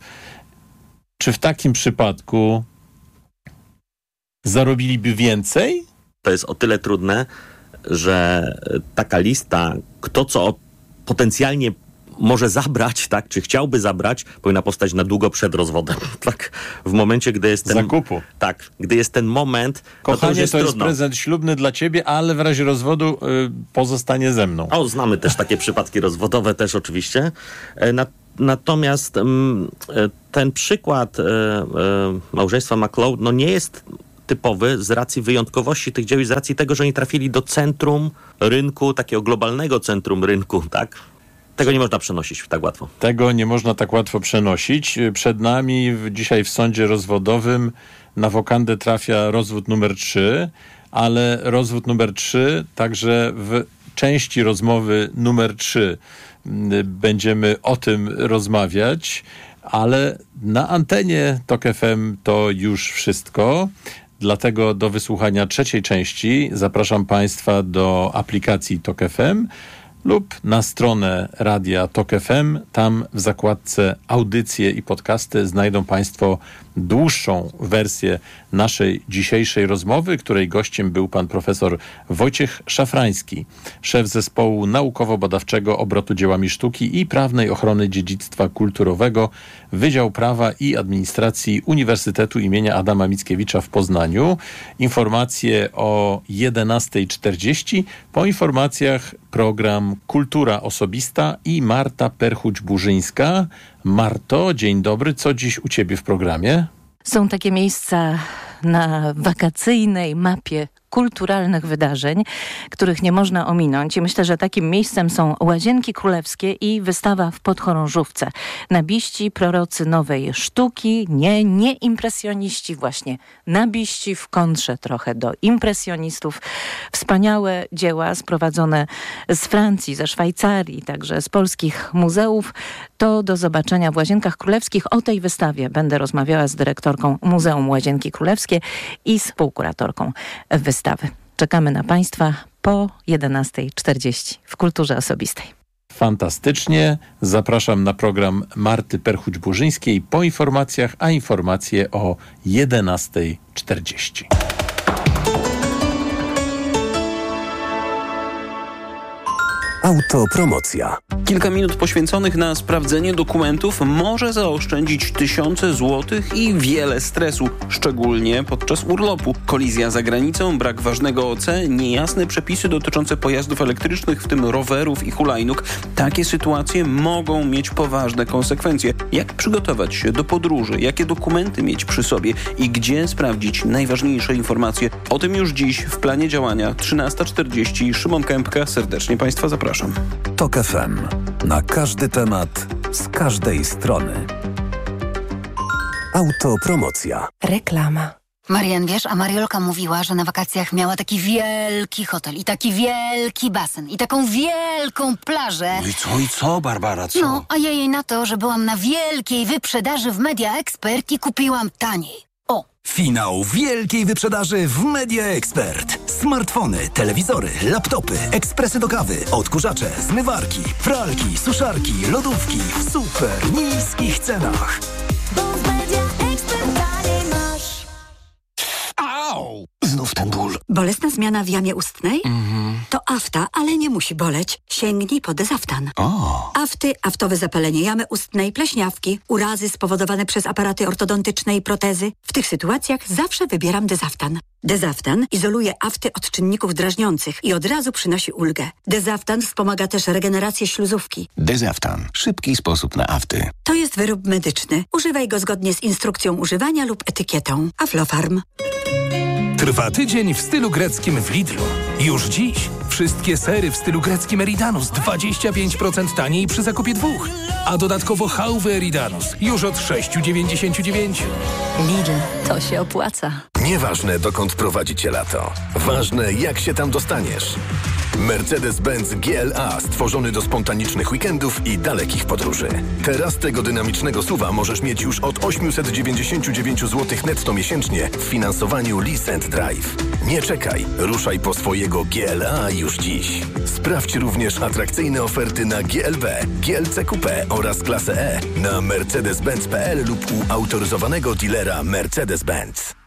[SPEAKER 5] Czy w takim przypadku zarobiliby więcej?
[SPEAKER 6] to jest o tyle trudne, że taka lista, kto co potencjalnie może zabrać, tak, czy chciałby zabrać, powinna powstać na długo przed rozwodem. Tak, w momencie, gdy jest ten...
[SPEAKER 5] Zakupu.
[SPEAKER 6] Tak, gdy jest ten moment,
[SPEAKER 5] kochanie, to jest prezent ślubny dla ciebie, ale w razie rozwodu pozostanie ze mną.
[SPEAKER 6] O, znamy też takie przypadki rozwodowe też oczywiście. Natomiast ten przykład małżeństwa McLeod nie jest typowy z racji wyjątkowości tych dzieł i z racji tego, że oni trafili do centrum rynku, takiego globalnego centrum rynku, tak? Tego nie można przenosić tak łatwo.
[SPEAKER 5] Tego nie można tak łatwo przenosić. Przed nami dzisiaj w sądzie rozwodowym na wokandę trafia rozwód numer 3, ale rozwód numer 3 także w części rozmowy numer 3 będziemy o tym rozmawiać, ale na antenie TOK FM to już wszystko. Dlatego do wysłuchania trzeciej części zapraszam Państwa do aplikacji TOK FM lub na stronę radia TOK FM. Tam w zakładce audycje i podcasty znajdą Państwo dłuższą wersję naszej dzisiejszej rozmowy, której gościem był pan profesor Wojciech Szafrański, szef zespołu naukowo-badawczego obrotu dziełami sztuki i prawnej ochrony dziedzictwa kulturowego, Wydział Prawa i Administracji Uniwersytetu imienia Adama Mickiewicza w Poznaniu. Informacje o 11:40. Po informacjach program Kultura Osobista i Marta Perchuć-Burzyńska. Marto, dzień dobry. Co dziś u ciebie w programie?
[SPEAKER 17] Są takie miejsca na wakacyjnej mapie kulturalnych wydarzeń, których nie można ominąć. I myślę, że takim miejscem są Łazienki Królewskie i wystawa w Podchorążówce. Nabiści, prorocy nowej sztuki, nie impresjoniści, właśnie nabiści w kontrze trochę do impresjonistów. Wspaniałe dzieła sprowadzone z Francji, ze Szwajcarii, także z polskich muzeów. To do zobaczenia w Łazienkach Królewskich. O tej wystawie będę rozmawiała z dyrektorką Muzeum Łazienki Królewskie i współkuratorką wystawy. Czekamy na Państwa po 11:40 w Kulturze Osobistej.
[SPEAKER 5] Fantastycznie. Zapraszam na program Marty Perchuć-Burzyńskiej po informacjach, a informacje o 11:40.
[SPEAKER 14] Autopromocja.
[SPEAKER 18] Kilka minut poświęconych na sprawdzenie dokumentów może zaoszczędzić tysiące złotych i wiele stresu, szczególnie podczas urlopu. Kolizja za granicą, brak ważnego OC, niejasne przepisy dotyczące pojazdów elektrycznych, w tym rowerów i hulajnóg. Takie sytuacje mogą mieć poważne konsekwencje. Jak przygotować się do podróży, jakie dokumenty mieć przy sobie i gdzie sprawdzić najważniejsze informacje? O tym już dziś w planie działania 13:40. Szymon Kępka, serdecznie Państwa zapraszam.
[SPEAKER 4] TOK FM. Na każdy temat, z każdej strony. Autopromocja.
[SPEAKER 12] Reklama.
[SPEAKER 19] Marian, wiesz, a Mariolka mówiła, że na wakacjach miała taki wielki hotel i taki wielki basen i taką wielką plażę.
[SPEAKER 20] No i co, Barbara, co?
[SPEAKER 19] No, a ja jej na to, że byłam na wielkiej wyprzedaży w Media Expert i kupiłam taniej. O!
[SPEAKER 21] Finał wielkiej wyprzedaży w Media Expert. Smartfony, telewizory, laptopy, ekspresy do kawy, odkurzacze, zmywarki, pralki, suszarki, lodówki w super niskich cenach.
[SPEAKER 22] Bo w Media Expert taniej masz.
[SPEAKER 20] Au! Znów ten ból.
[SPEAKER 23] Bolesna zmiana w jamie ustnej? To afta, ale nie musi boleć. Sięgnij po Dezaftan. Afty, aftowe zapalenie jamy ustnej, pleśniawki, urazy spowodowane przez aparaty ortodontyczne i protezy. W tych sytuacjach zawsze wybieram Dezaftan. Dezaftan izoluje afty od czynników drażniących i od razu przynosi ulgę. Dezaftan wspomaga też regenerację śluzówki.
[SPEAKER 20] Dezaftan. Szybki sposób na afty.
[SPEAKER 23] To jest wyrób medyczny. Używaj go zgodnie z instrukcją używania lub etykietą. Aflofarm.
[SPEAKER 21] Trwa tydzień w stylu greckim w Lidlu. Już dziś wszystkie sery w stylu greckim Eridanus 25% taniej przy zakupie 2. A dodatkowo chałwy Eridanus już od 6,99.
[SPEAKER 15] Lidl, to się opłaca.
[SPEAKER 24] Nieważne, dokąd prowadzi cię lato. Ważne, jak się tam dostaniesz. Mercedes-Benz GLA stworzony do spontanicznych weekendów i dalekich podróży. Teraz tego dynamicznego SUV-a możesz mieć już od 899 zł netto miesięcznie w finansowaniu Lease and Drive. Nie czekaj, ruszaj po swojego GLA już dziś. Sprawdź również atrakcyjne oferty na GLB, GLC Coupé oraz klasę E na mercedes-benz.pl lub u autoryzowanego dealera Mercedes-Benz.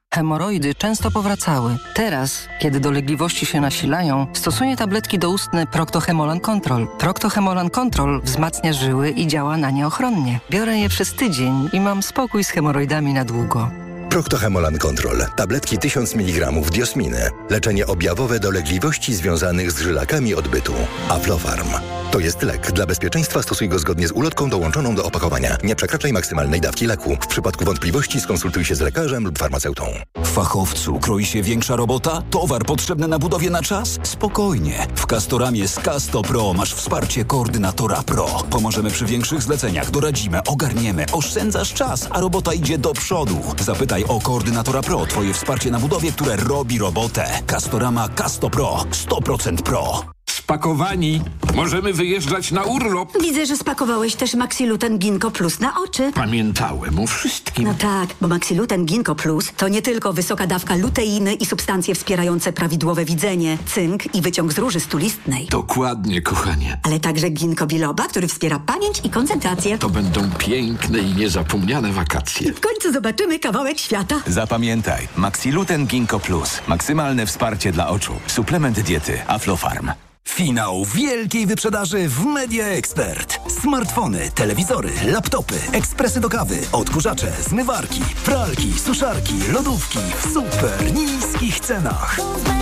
[SPEAKER 3] Hemoroidy często powracały. Teraz, kiedy dolegliwości się nasilają, stosuję tabletki doustne Procto-Hemolan Control. Procto-Hemolan Control wzmacnia żyły i działa na nie ochronnie. Biorę je przez tydzień i mam spokój z hemoroidami na długo.
[SPEAKER 7] Procto-Hemolan Control. Tabletki 1000 mg diosminy. Leczenie objawowe dolegliwości związanych z żylakami odbytu. Aflofarm. To jest lek. Dla bezpieczeństwa stosuj go zgodnie z ulotką dołączoną do opakowania. Nie przekraczaj maksymalnej dawki leku. W przypadku wątpliwości skonsultuj się z lekarzem lub farmaceutą.
[SPEAKER 20] Fachowcu, kroi się większa robota? Towar potrzebny na budowie na czas? Spokojnie. W Castoramie z Casto Pro masz wsparcie koordynatora Pro. Pomożemy przy większych zleceniach, doradzimy, ogarniemy, oszczędzasz czas, a robota idzie do przodu. Zapytaj o koordynatora Pro, twoje wsparcie na budowie, które robi robotę. Castorama Casto Pro. 100% Pro.
[SPEAKER 21] Spakowani. Możemy wyjeżdżać na urlop.
[SPEAKER 23] Widzę, że spakowałeś też Maxiluten Ginkgo Plus na oczy.
[SPEAKER 21] Pamiętałem o wszystkim.
[SPEAKER 23] No tak, bo Maxiluten Ginkgo Plus to nie tylko wysoka dawka luteiny i substancje wspierające prawidłowe widzenie, cynk i wyciąg z róży stulistnej.
[SPEAKER 21] Dokładnie, kochanie.
[SPEAKER 23] Ale także ginkgo biloba, który wspiera pamięć i koncentrację.
[SPEAKER 21] To będą piękne i niezapomniane wakacje.
[SPEAKER 23] W końcu zobaczymy kawałek świata.
[SPEAKER 20] Zapamiętaj, Maxiluten Ginkgo Plus. Maksymalne wsparcie dla oczu. Suplement diety Aflofarm.
[SPEAKER 21] Finał wielkiej wyprzedaży w Media Expert. Smartfony, telewizory, laptopy, ekspresy do kawy, odkurzacze, zmywarki, pralki, suszarki, lodówki w super niskich cenach.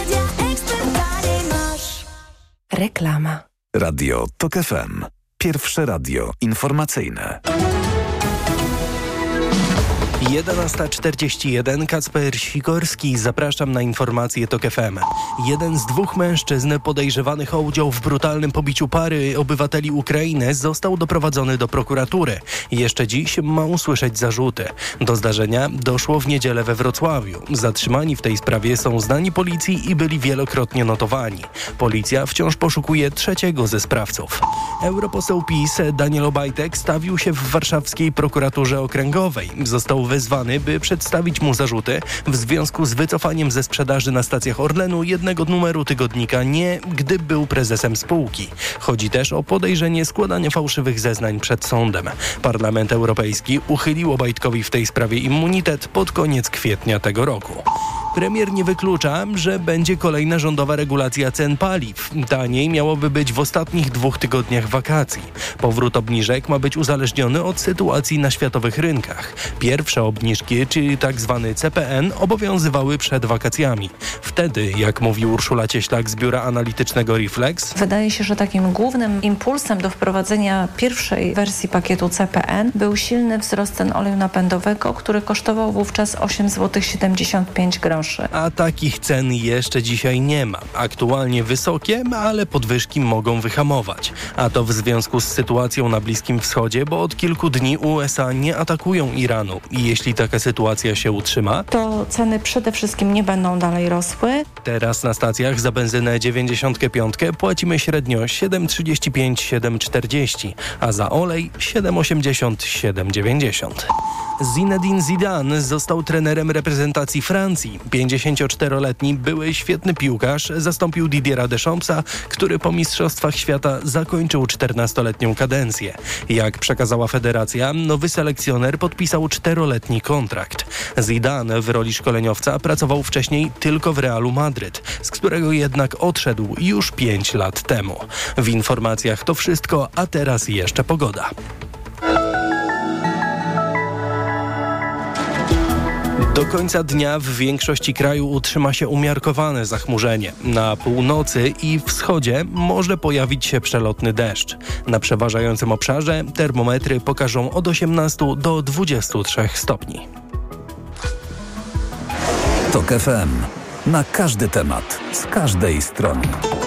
[SPEAKER 12] Reklama.
[SPEAKER 4] Radio TOK FM. Pierwsze radio informacyjne.
[SPEAKER 2] 11:41. Kacper Sikorski. Zapraszam na informacje TOK FM. Jeden z dwóch mężczyzn podejrzewanych o udział w brutalnym pobiciu pary obywateli Ukrainy został doprowadzony do prokuratury. Jeszcze dziś ma usłyszeć zarzuty. Do zdarzenia doszło w niedzielę we Wrocławiu. Zatrzymani w tej sprawie są znani policji i byli wielokrotnie notowani. Policja wciąż poszukuje trzeciego ze sprawców. Europoseł PiS Daniel Obajtek stawił się w warszawskiej prokuraturze okręgowej. Został wezwany, by przedstawić mu zarzuty w związku z wycofaniem ze sprzedaży na stacjach Orlenu jednego numeru tygodnika Nie, gdy był prezesem spółki. Chodzi też o podejrzenie składania fałszywych zeznań przed sądem. Parlament Europejski uchylił Obajtkowi w tej sprawie immunitet pod koniec kwietnia tego roku. Premier nie wyklucza, że będzie kolejna rządowa regulacja cen paliw. Taniej miałoby być w ostatnich 2 tygodniach wakacji. Powrót obniżek ma być uzależniony od sytuacji na światowych rynkach. Pierwsze obniżki, czyli tzw. CPN, obowiązywały przed wakacjami. Wtedy, jak mówi Urszula Cieślak z biura analitycznego Reflex,
[SPEAKER 17] wydaje się, że takim głównym impulsem do wprowadzenia pierwszej wersji pakietu CPN był silny wzrost cen oleju napędowego, który kosztował wówczas 8,75 zł.
[SPEAKER 2] A takich cen jeszcze dzisiaj nie ma. Aktualnie wysokie, ale podwyżki mogą wyhamować. A to w związku z sytuacją na Bliskim Wschodzie, bo od kilku dni USA nie atakują Iranu. I jeśli taka sytuacja się utrzyma,
[SPEAKER 17] to ceny przede wszystkim nie będą dalej rosły.
[SPEAKER 2] Teraz na stacjach za benzynę 95 płacimy średnio 7,35, 7,40, a za olej 7,80, 7,90. Zinedine Zidane został trenerem reprezentacji Francji. 54-letni były świetny piłkarz zastąpił Didiera Deschampsa, który po Mistrzostwach Świata zakończył 14-letnią kadencję. Jak przekazała federacja, nowy selekcjoner podpisał 4-letni kontrakt. Zidane w roli szkoleniowca pracował wcześniej tylko w Realu Madryt, z którego jednak odszedł już 5 lat temu. W informacjach to wszystko, a teraz jeszcze pogoda. Do końca dnia w większości kraju utrzyma się umiarkowane zachmurzenie. Na północy i wschodzie może pojawić się przelotny deszcz. Na przeważającym obszarze termometry pokażą od 18 do 23 stopni.
[SPEAKER 4] TOK FM. Na każdy temat, z każdej strony.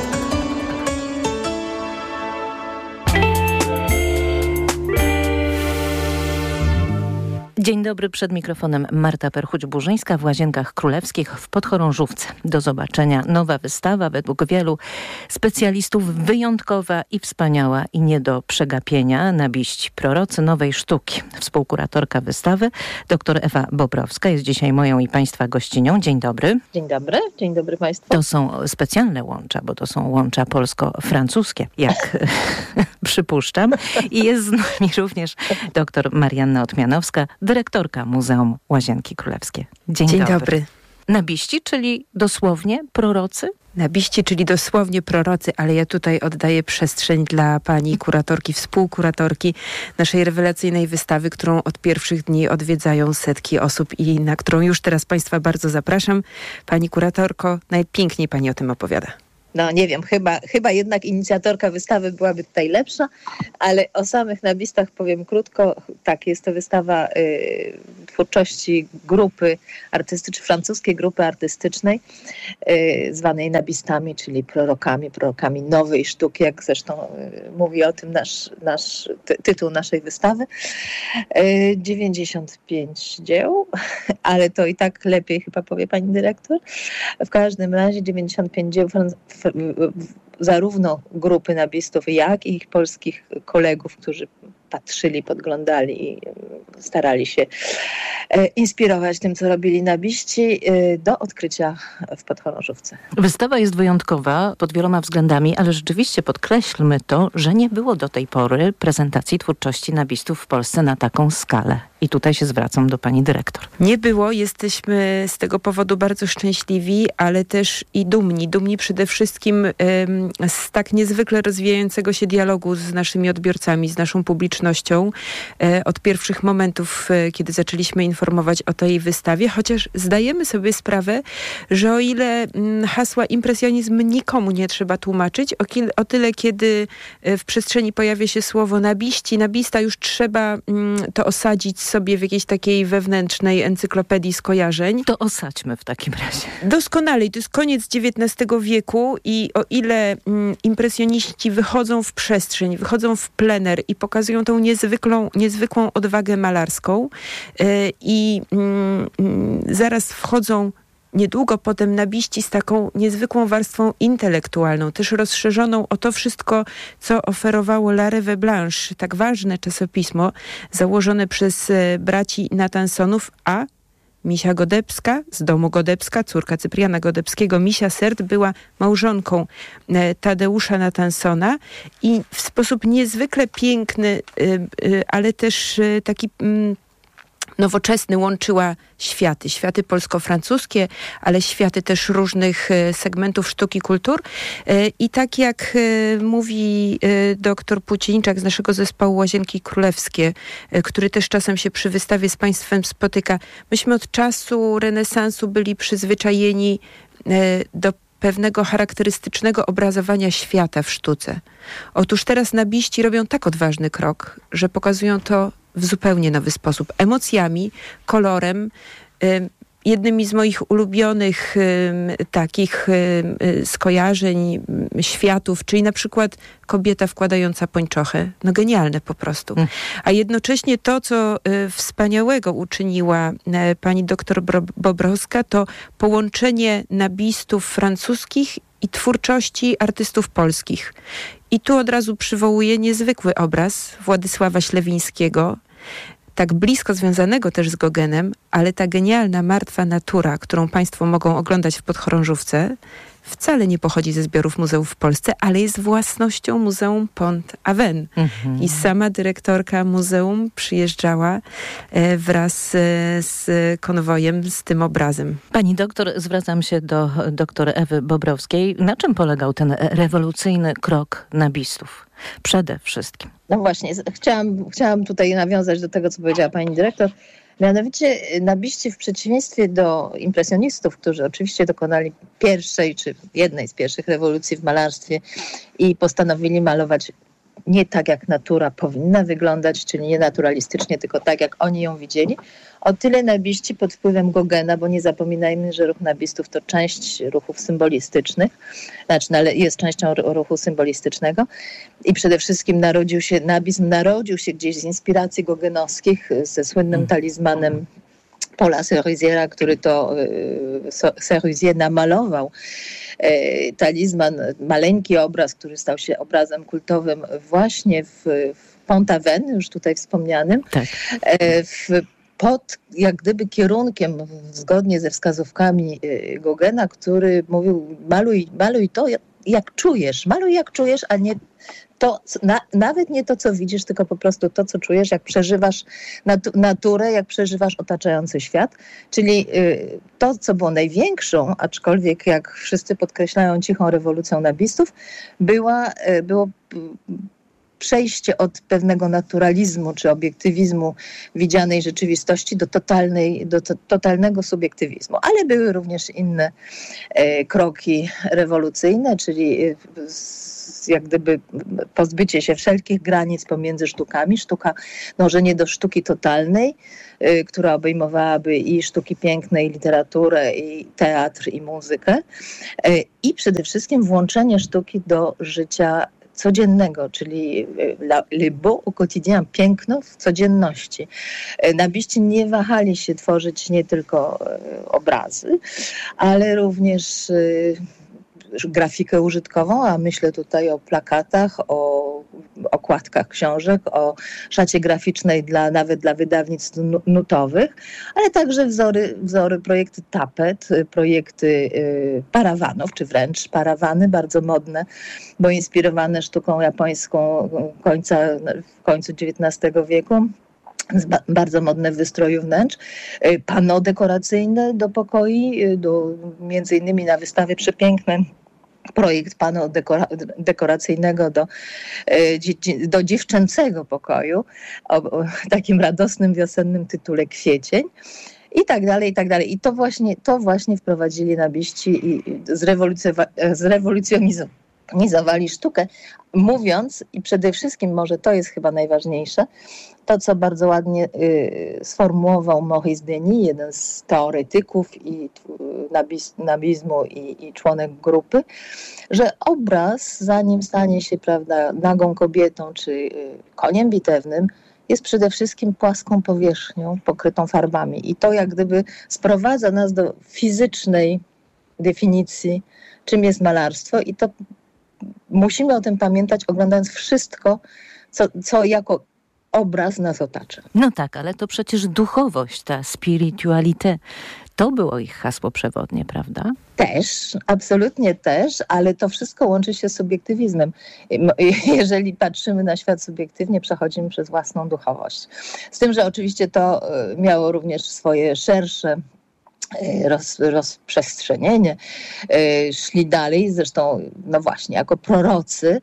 [SPEAKER 17] Dzień dobry, przed mikrofonem Marta Perchuć-Burzyńska w Łazienkach Królewskich w Podchorążówce. Do zobaczenia. Nowa wystawa, według wielu specjalistów wyjątkowa i wspaniała i nie do przegapienia. Nabiść prorocy nowej sztuki. Współkuratorka wystawy, dr Ewa Bobrowska, jest dzisiaj moją i Państwa gościnią. Dzień dobry.
[SPEAKER 8] Dzień dobry Państwu.
[SPEAKER 17] To są specjalne łącza, bo to są łącza polsko-francuskie, jak przypuszczam. I jest z nami również dr Marianna Otmianowska, dyrektorka Muzeum Łazienki Królewskie. Dzień dobry. Nabiści, czyli dosłownie prorocy?
[SPEAKER 12] Nabiści, czyli dosłownie prorocy, ale ja tutaj oddaję przestrzeń dla pani kuratorki, współkuratorki naszej rewelacyjnej wystawy, którą od pierwszych dni odwiedzają setki osób i na którą już teraz państwa bardzo zapraszam. Pani kuratorko, najpiękniej pani o tym opowiada.
[SPEAKER 8] No nie wiem, chyba jednak inicjatorka wystawy byłaby tutaj lepsza, ale o samych nabistach powiem krótko. Tak, jest to wystawa twórczości grupy artystycznej, francuskiej grupy artystycznej zwanej nabistami, czyli prorokami nowej sztuki, jak zresztą mówi o tym nasz tytuł naszej wystawy. 95 dzieł, ale to i tak lepiej chyba powie pani dyrektor. W każdym razie 95 dzieł zarówno grupy nabistów, jak i ich polskich kolegów, którzy patrzyli, podglądali i starali się inspirować tym, co robili nabiści, do odkrycia w Podchorążówce.
[SPEAKER 17] Wystawa jest wyjątkowa pod wieloma względami, ale rzeczywiście podkreślmy to, że nie było do tej pory prezentacji twórczości nabistów w Polsce na taką skalę. I tutaj się zwracam do pani dyrektor.
[SPEAKER 12] Nie było, jesteśmy z tego powodu bardzo szczęśliwi, ale też i dumni. Dumni przede wszystkim z tak niezwykle rozwijającego się dialogu z naszymi odbiorcami, z naszą publicznością. Od pierwszych momentów, kiedy zaczęliśmy informować o tej wystawie, chociaż zdajemy sobie sprawę, że o ile hasła impresjonizm nikomu nie trzeba tłumaczyć, o tyle kiedy w przestrzeni pojawia się słowo nabiści, nabista, już trzeba to osadzić sobie w jakiejś takiej wewnętrznej encyklopedii skojarzeń.
[SPEAKER 17] To osadźmy w takim razie.
[SPEAKER 12] Doskonale. To jest koniec XIX wieku i o ile impresjoniści wychodzą w przestrzeń, wychodzą w plener i pokazują tą niezwykłą odwagę malarską i zaraz wchodzą niedługo potem nabiści z taką niezwykłą warstwą intelektualną, też rozszerzoną o to wszystko, co oferowało La Reve Blanche, tak ważne czasopismo założone przez braci Natansonów, a Misia Godebska, z domu Godebska, córka Cypriana Godebskiego, Misia Sert, była małżonką Tadeusza Natansona i w sposób niezwykle piękny, ale też taki nowoczesny łączyła światy polsko-francuskie, ale światy też różnych segmentów sztuki, kultur. I tak jak mówi doktor Płócieniczak z naszego zespołu Łazienki Królewskie, który też czasem się przy wystawie z państwem spotyka, myśmy od czasu renesansu byli przyzwyczajeni do pewnego charakterystycznego obrazowania świata w sztuce. Otóż teraz nabiści robią tak odważny krok, że pokazują to w zupełnie nowy sposób. Emocjami, kolorem. Jednymi z moich ulubionych takich skojarzeń, światów, czyli na przykład kobieta wkładająca pończochę. No genialne po prostu. A jednocześnie to, co wspaniałego uczyniła pani doktor Bobrowska, to połączenie nabistów francuskich i twórczości artystów polskich. I tu od razu przywołuję niezwykły obraz Władysława Ślewińskiego, tak blisko związanego też z Gogenem, ale ta genialna martwa natura, którą państwo mogą oglądać w Podchorążówce, wcale nie pochodzi ze zbiorów muzeów w Polsce, ale jest własnością Muzeum Pont-Aven. I sama dyrektorka muzeum przyjeżdżała wraz z konwojem z tym obrazem.
[SPEAKER 17] Pani doktor, zwracam się do doktor Ewy Bobrowskiej. Na czym polegał ten rewolucyjny krok nabistów? Przede wszystkim.
[SPEAKER 8] No właśnie, chciałam tutaj nawiązać do tego, co powiedziała pani dyrektor. Mianowicie nabiści w przeciwieństwie do impresjonistów, którzy oczywiście dokonali pierwszej czy jednej z pierwszych rewolucji w malarstwie i postanowili malować nie tak, jak natura powinna wyglądać, czyli nie naturalistycznie, tylko tak, jak oni ją widzieli. O tyle nabiści pod wpływem Gogena, bo nie zapominajmy, że ruch nabistów to część ruchów symbolistycznych, jest częścią ruchu symbolistycznego i przede wszystkim nabizm narodził się gdzieś z inspiracji gogenowskich, ze słynnym talizmanem Paula Seruziera, który to Seruzier namalował. Talizman, maleńki obraz, który stał się obrazem kultowym właśnie w Pont-Aven, już tutaj wspomnianym,
[SPEAKER 17] tak.
[SPEAKER 8] Pod jak gdyby kierunkiem, zgodnie ze wskazówkami Gogena, który mówił maluj to jak czujesz. Maluj jak czujesz, a nie to, nawet nie to, co widzisz, tylko po prostu to, co czujesz, jak przeżywasz naturę, jak przeżywasz otaczający świat. Czyli to, co było największą, aczkolwiek jak wszyscy podkreślają, cichą rewolucją nabistów, było przejście od pewnego naturalizmu czy obiektywizmu widzianej rzeczywistości do totalnego subiektywizmu. Ale były również inne kroki rewolucyjne, czyli jak gdyby pozbycie się wszelkich granic pomiędzy sztukami. Sztuka, dążenie do sztuki totalnej, która obejmowałaby i sztuki piękne, i literaturę, i teatr, i muzykę. I przede wszystkim włączenie sztuki do życia codziennego, czyli le beau au quotidien, piękno w codzienności. Nabiści nie wahali się tworzyć nie tylko obrazy, ale również grafikę użytkową, a myślę tutaj o plakatach, o okładkach książek, o szacie graficznej nawet dla wydawnictw nutowych, ale także wzory, projekty tapet, projekty parawanów, czy wręcz parawany, bardzo modne, bo inspirowane sztuką japońską w końcu XIX wieku. Bardzo modne w wystroju wnętrz, pano dekoracyjne do pokoi, między innymi na wystawie przepiękne projekt pano dekoracyjnego do dziewczęcego pokoju o takim radosnym wiosennym tytule Kwiecień. I tak dalej, i tak dalej. I to właśnie wprowadzili nabiści i zrewolucjonizowali sztukę, mówiąc, i przede wszystkim może to jest chyba najważniejsze, to co bardzo ładnie sformułował Maurice Denis, jeden z teoretyków i nabizmu i członek grupy, że obraz, zanim stanie się, prawda, nagą kobietą czy koniem bitewnym, jest przede wszystkim płaską powierzchnią pokrytą farbami. I to jak gdyby sprowadza nas do fizycznej definicji, czym jest malarstwo, i to musimy o tym pamiętać, oglądając wszystko, co jako obraz nas otacza.
[SPEAKER 17] No tak, ale to przecież duchowość, ta spiritualité, to było ich hasło przewodnie, prawda?
[SPEAKER 8] Też, absolutnie też, ale to wszystko łączy się z subiektywizmem. Jeżeli patrzymy na świat subiektywnie, przechodzimy przez własną duchowość. Z tym, że oczywiście to miało również swoje szersze rozprzestrzenienie. Szli dalej, zresztą, no właśnie, jako prorocy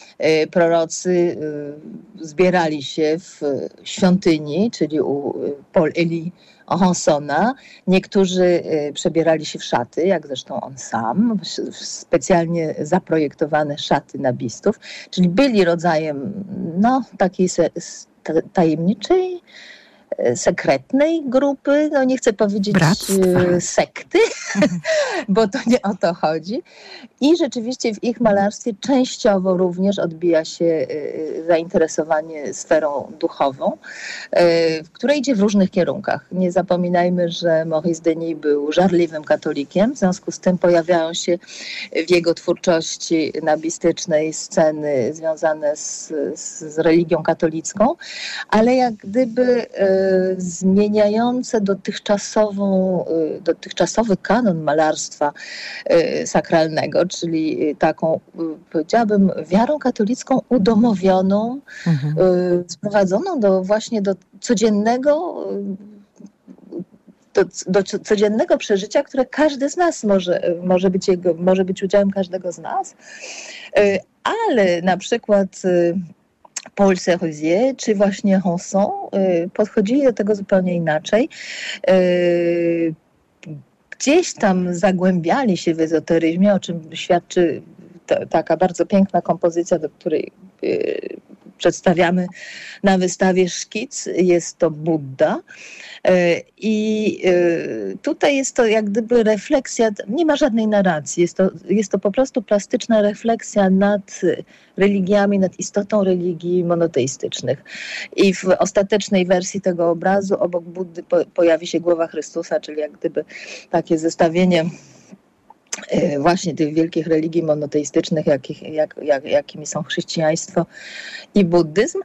[SPEAKER 8] zbierali się w świątyni, czyli u Paul-Élie Ransona. Niektórzy przebierali się w szaty, jak zresztą on sam, specjalnie zaprojektowane szaty nabistów, czyli byli rodzajem takiej tajemniczej, sekretnej grupy, nie chcę powiedzieć sekty, bo to nie o to chodzi. I rzeczywiście w ich malarstwie częściowo również odbija się zainteresowanie sferą duchową, która idzie w różnych kierunkach. Nie zapominajmy, że Maurice Denis był żarliwym katolikiem, w związku z tym pojawiają się w jego twórczości nabistycznej sceny związane z religią katolicką, ale jak gdyby zmieniające dotychczasowy kanon malarstwa sakralnego, czyli taką, powiedziałabym, wiarą katolicką udomowioną, sprowadzoną do codziennego do codziennego przeżycia, które każdy z nas może być udziałem każdego z nas, ale na przykład Paul Sérosier czy właśnie Ranson podchodzili do tego zupełnie inaczej. Gdzieś tam zagłębiali się w ezoteryzmie, o czym świadczy taka bardzo piękna kompozycja, do której przedstawiamy na wystawie szkic. Jest to Budda. I tutaj jest to jak gdyby refleksja, nie ma żadnej narracji, jest to po prostu plastyczna refleksja nad religiami, nad istotą religii monoteistycznych. I w ostatecznej wersji tego obrazu obok Buddy pojawi się głowa Chrystusa, czyli jak gdyby takie zestawienie właśnie tych wielkich religii monoteistycznych, jakimi są chrześcijaństwo i buddyzm,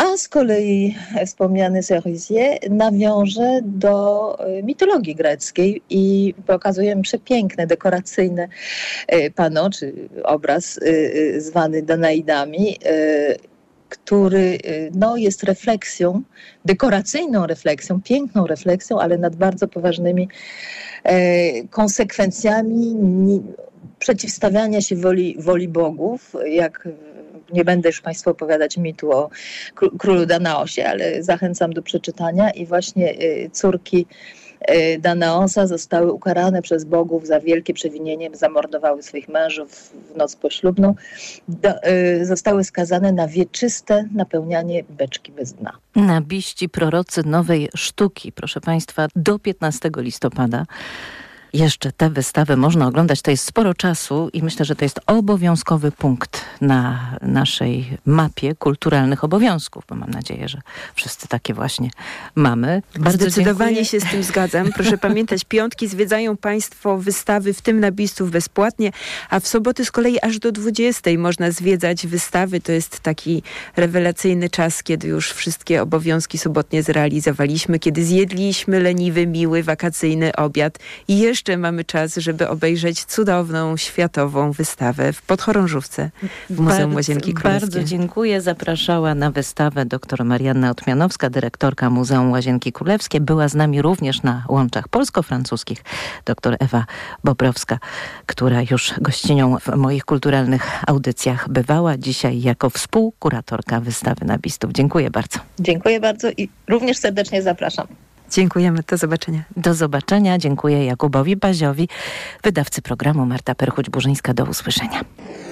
[SPEAKER 8] A z kolei wspomniany Cerisier nawiąże do mitologii greckiej i pokazujemy przepiękne, dekoracyjne panno, czy obraz zwany Danaidami, który jest refleksją, dekoracyjną refleksją, piękną refleksją, ale nad bardzo poważnymi konsekwencjami przeciwstawiania się woli bogów, jak nie będę już Państwu opowiadać mitu o królu Danaosie, ale zachęcam do przeczytania i właśnie córki Danaosa zostały ukarane przez bogów za wielkie przewinienie, zamordowały swoich mężów w noc poślubną, zostały skazane na wieczyste napełnianie beczki bez dna.
[SPEAKER 17] Nabiści prorocy nowej sztuki, proszę Państwa, do 15 listopada. Jeszcze tę wystawę można oglądać, to jest sporo czasu i myślę, że to jest obowiązkowy punkt na naszej mapie kulturalnych obowiązków, bo mam nadzieję, że wszyscy takie właśnie mamy. Bardzo
[SPEAKER 12] Zdecydowanie
[SPEAKER 17] dziękuję.
[SPEAKER 12] się z tym zgadzam. Proszę pamiętać, piątki zwiedzają Państwo wystawy, w tym Nabistów bezpłatnie, a w soboty z kolei aż do 20 można zwiedzać wystawy. To jest taki rewelacyjny czas, kiedy już wszystkie obowiązki sobotnie zrealizowaliśmy, kiedy zjedliśmy leniwy, miły, wakacyjny obiad i jeszcze mamy czas, żeby obejrzeć cudowną, światową wystawę w Podchorążówce w Muzeum Łazienki Królewskie.
[SPEAKER 17] Bardzo dziękuję. Zapraszała na wystawę dr Marianna Otmianowska, dyrektorka Muzeum Łazienki Królewskie. Była z nami również na łączach polsko-francuskich dr Ewa Bobrowska, która już gościnią w moich kulturalnych audycjach bywała. Dzisiaj jako współkuratorka wystawy Nabistów. Dziękuję bardzo.
[SPEAKER 8] Dziękuję bardzo i również serdecznie zapraszam.
[SPEAKER 12] Dziękujemy. Do zobaczenia.
[SPEAKER 17] Do zobaczenia. Dziękuję Jakubowi Baziowi, wydawcy programu. Marta Perchuć-Burzyńska. Do usłyszenia.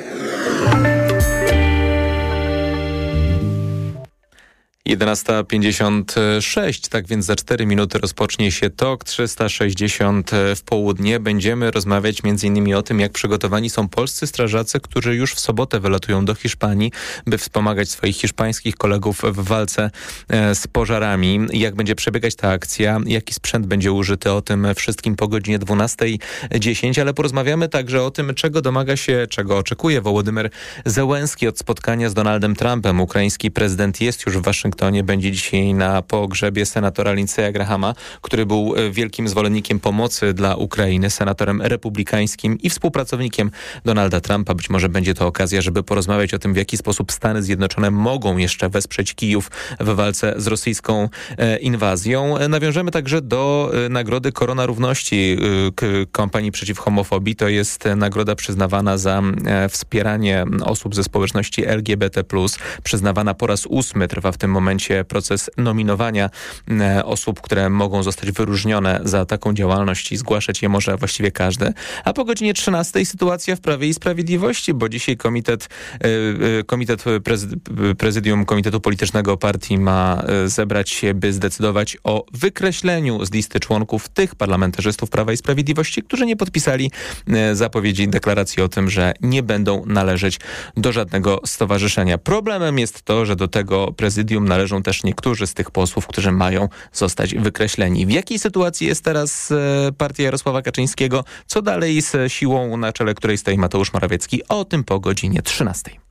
[SPEAKER 1] 11:56, tak więc za 4 minuty rozpocznie się TOK 360 w południe. Będziemy rozmawiać m.in. o tym, jak przygotowani są polscy strażacy, którzy już w sobotę wylatują do Hiszpanii, by wspomagać swoich hiszpańskich kolegów w walce z pożarami. Jak będzie przebiegać ta akcja, jaki sprzęt będzie użyty, o tym wszystkim po godzinie 12:10, ale porozmawiamy także o tym, czego oczekuje Wołodymyr Zełenski od spotkania z Donaldem Trumpem. Ukraiński prezydent jest już w Waszyngtonie, będzie dzisiaj na pogrzebie senatora Lindsey'a Grahama, który był wielkim zwolennikiem pomocy dla Ukrainy, senatorem republikańskim i współpracownikiem Donalda Trumpa. Być może będzie to okazja, żeby porozmawiać o tym, w jaki sposób Stany Zjednoczone mogą jeszcze wesprzeć Kijów w walce z rosyjską inwazją. Nawiążemy także do Nagrody Korona Równości kampanii przeciw homofobii. To jest nagroda przyznawana za wspieranie osób ze społeczności LGBT+. Przyznawana po raz 8. Trwa w tym momencie proces nominowania osób, które mogą zostać wyróżnione za taką działalność i zgłaszać je może właściwie każdy. A po godzinie 13 sytuacja w Prawie i Sprawiedliwości, bo dzisiaj prezydium Komitetu Politycznego Partii ma zebrać się, by zdecydować o wykreśleniu z listy członków tych parlamentarzystów Prawa i Sprawiedliwości, którzy nie podpisali zapowiedzi, deklaracji o tym, że nie będą należeć do żadnego stowarzyszenia. Problemem jest to, że do tego prezydium należą też niektórzy z tych posłów, którzy mają zostać wykreśleni. W jakiej sytuacji jest teraz partia Jarosława Kaczyńskiego? Co dalej z siłą, na czele której stoi Mateusz Morawiecki? O tym po godzinie 13.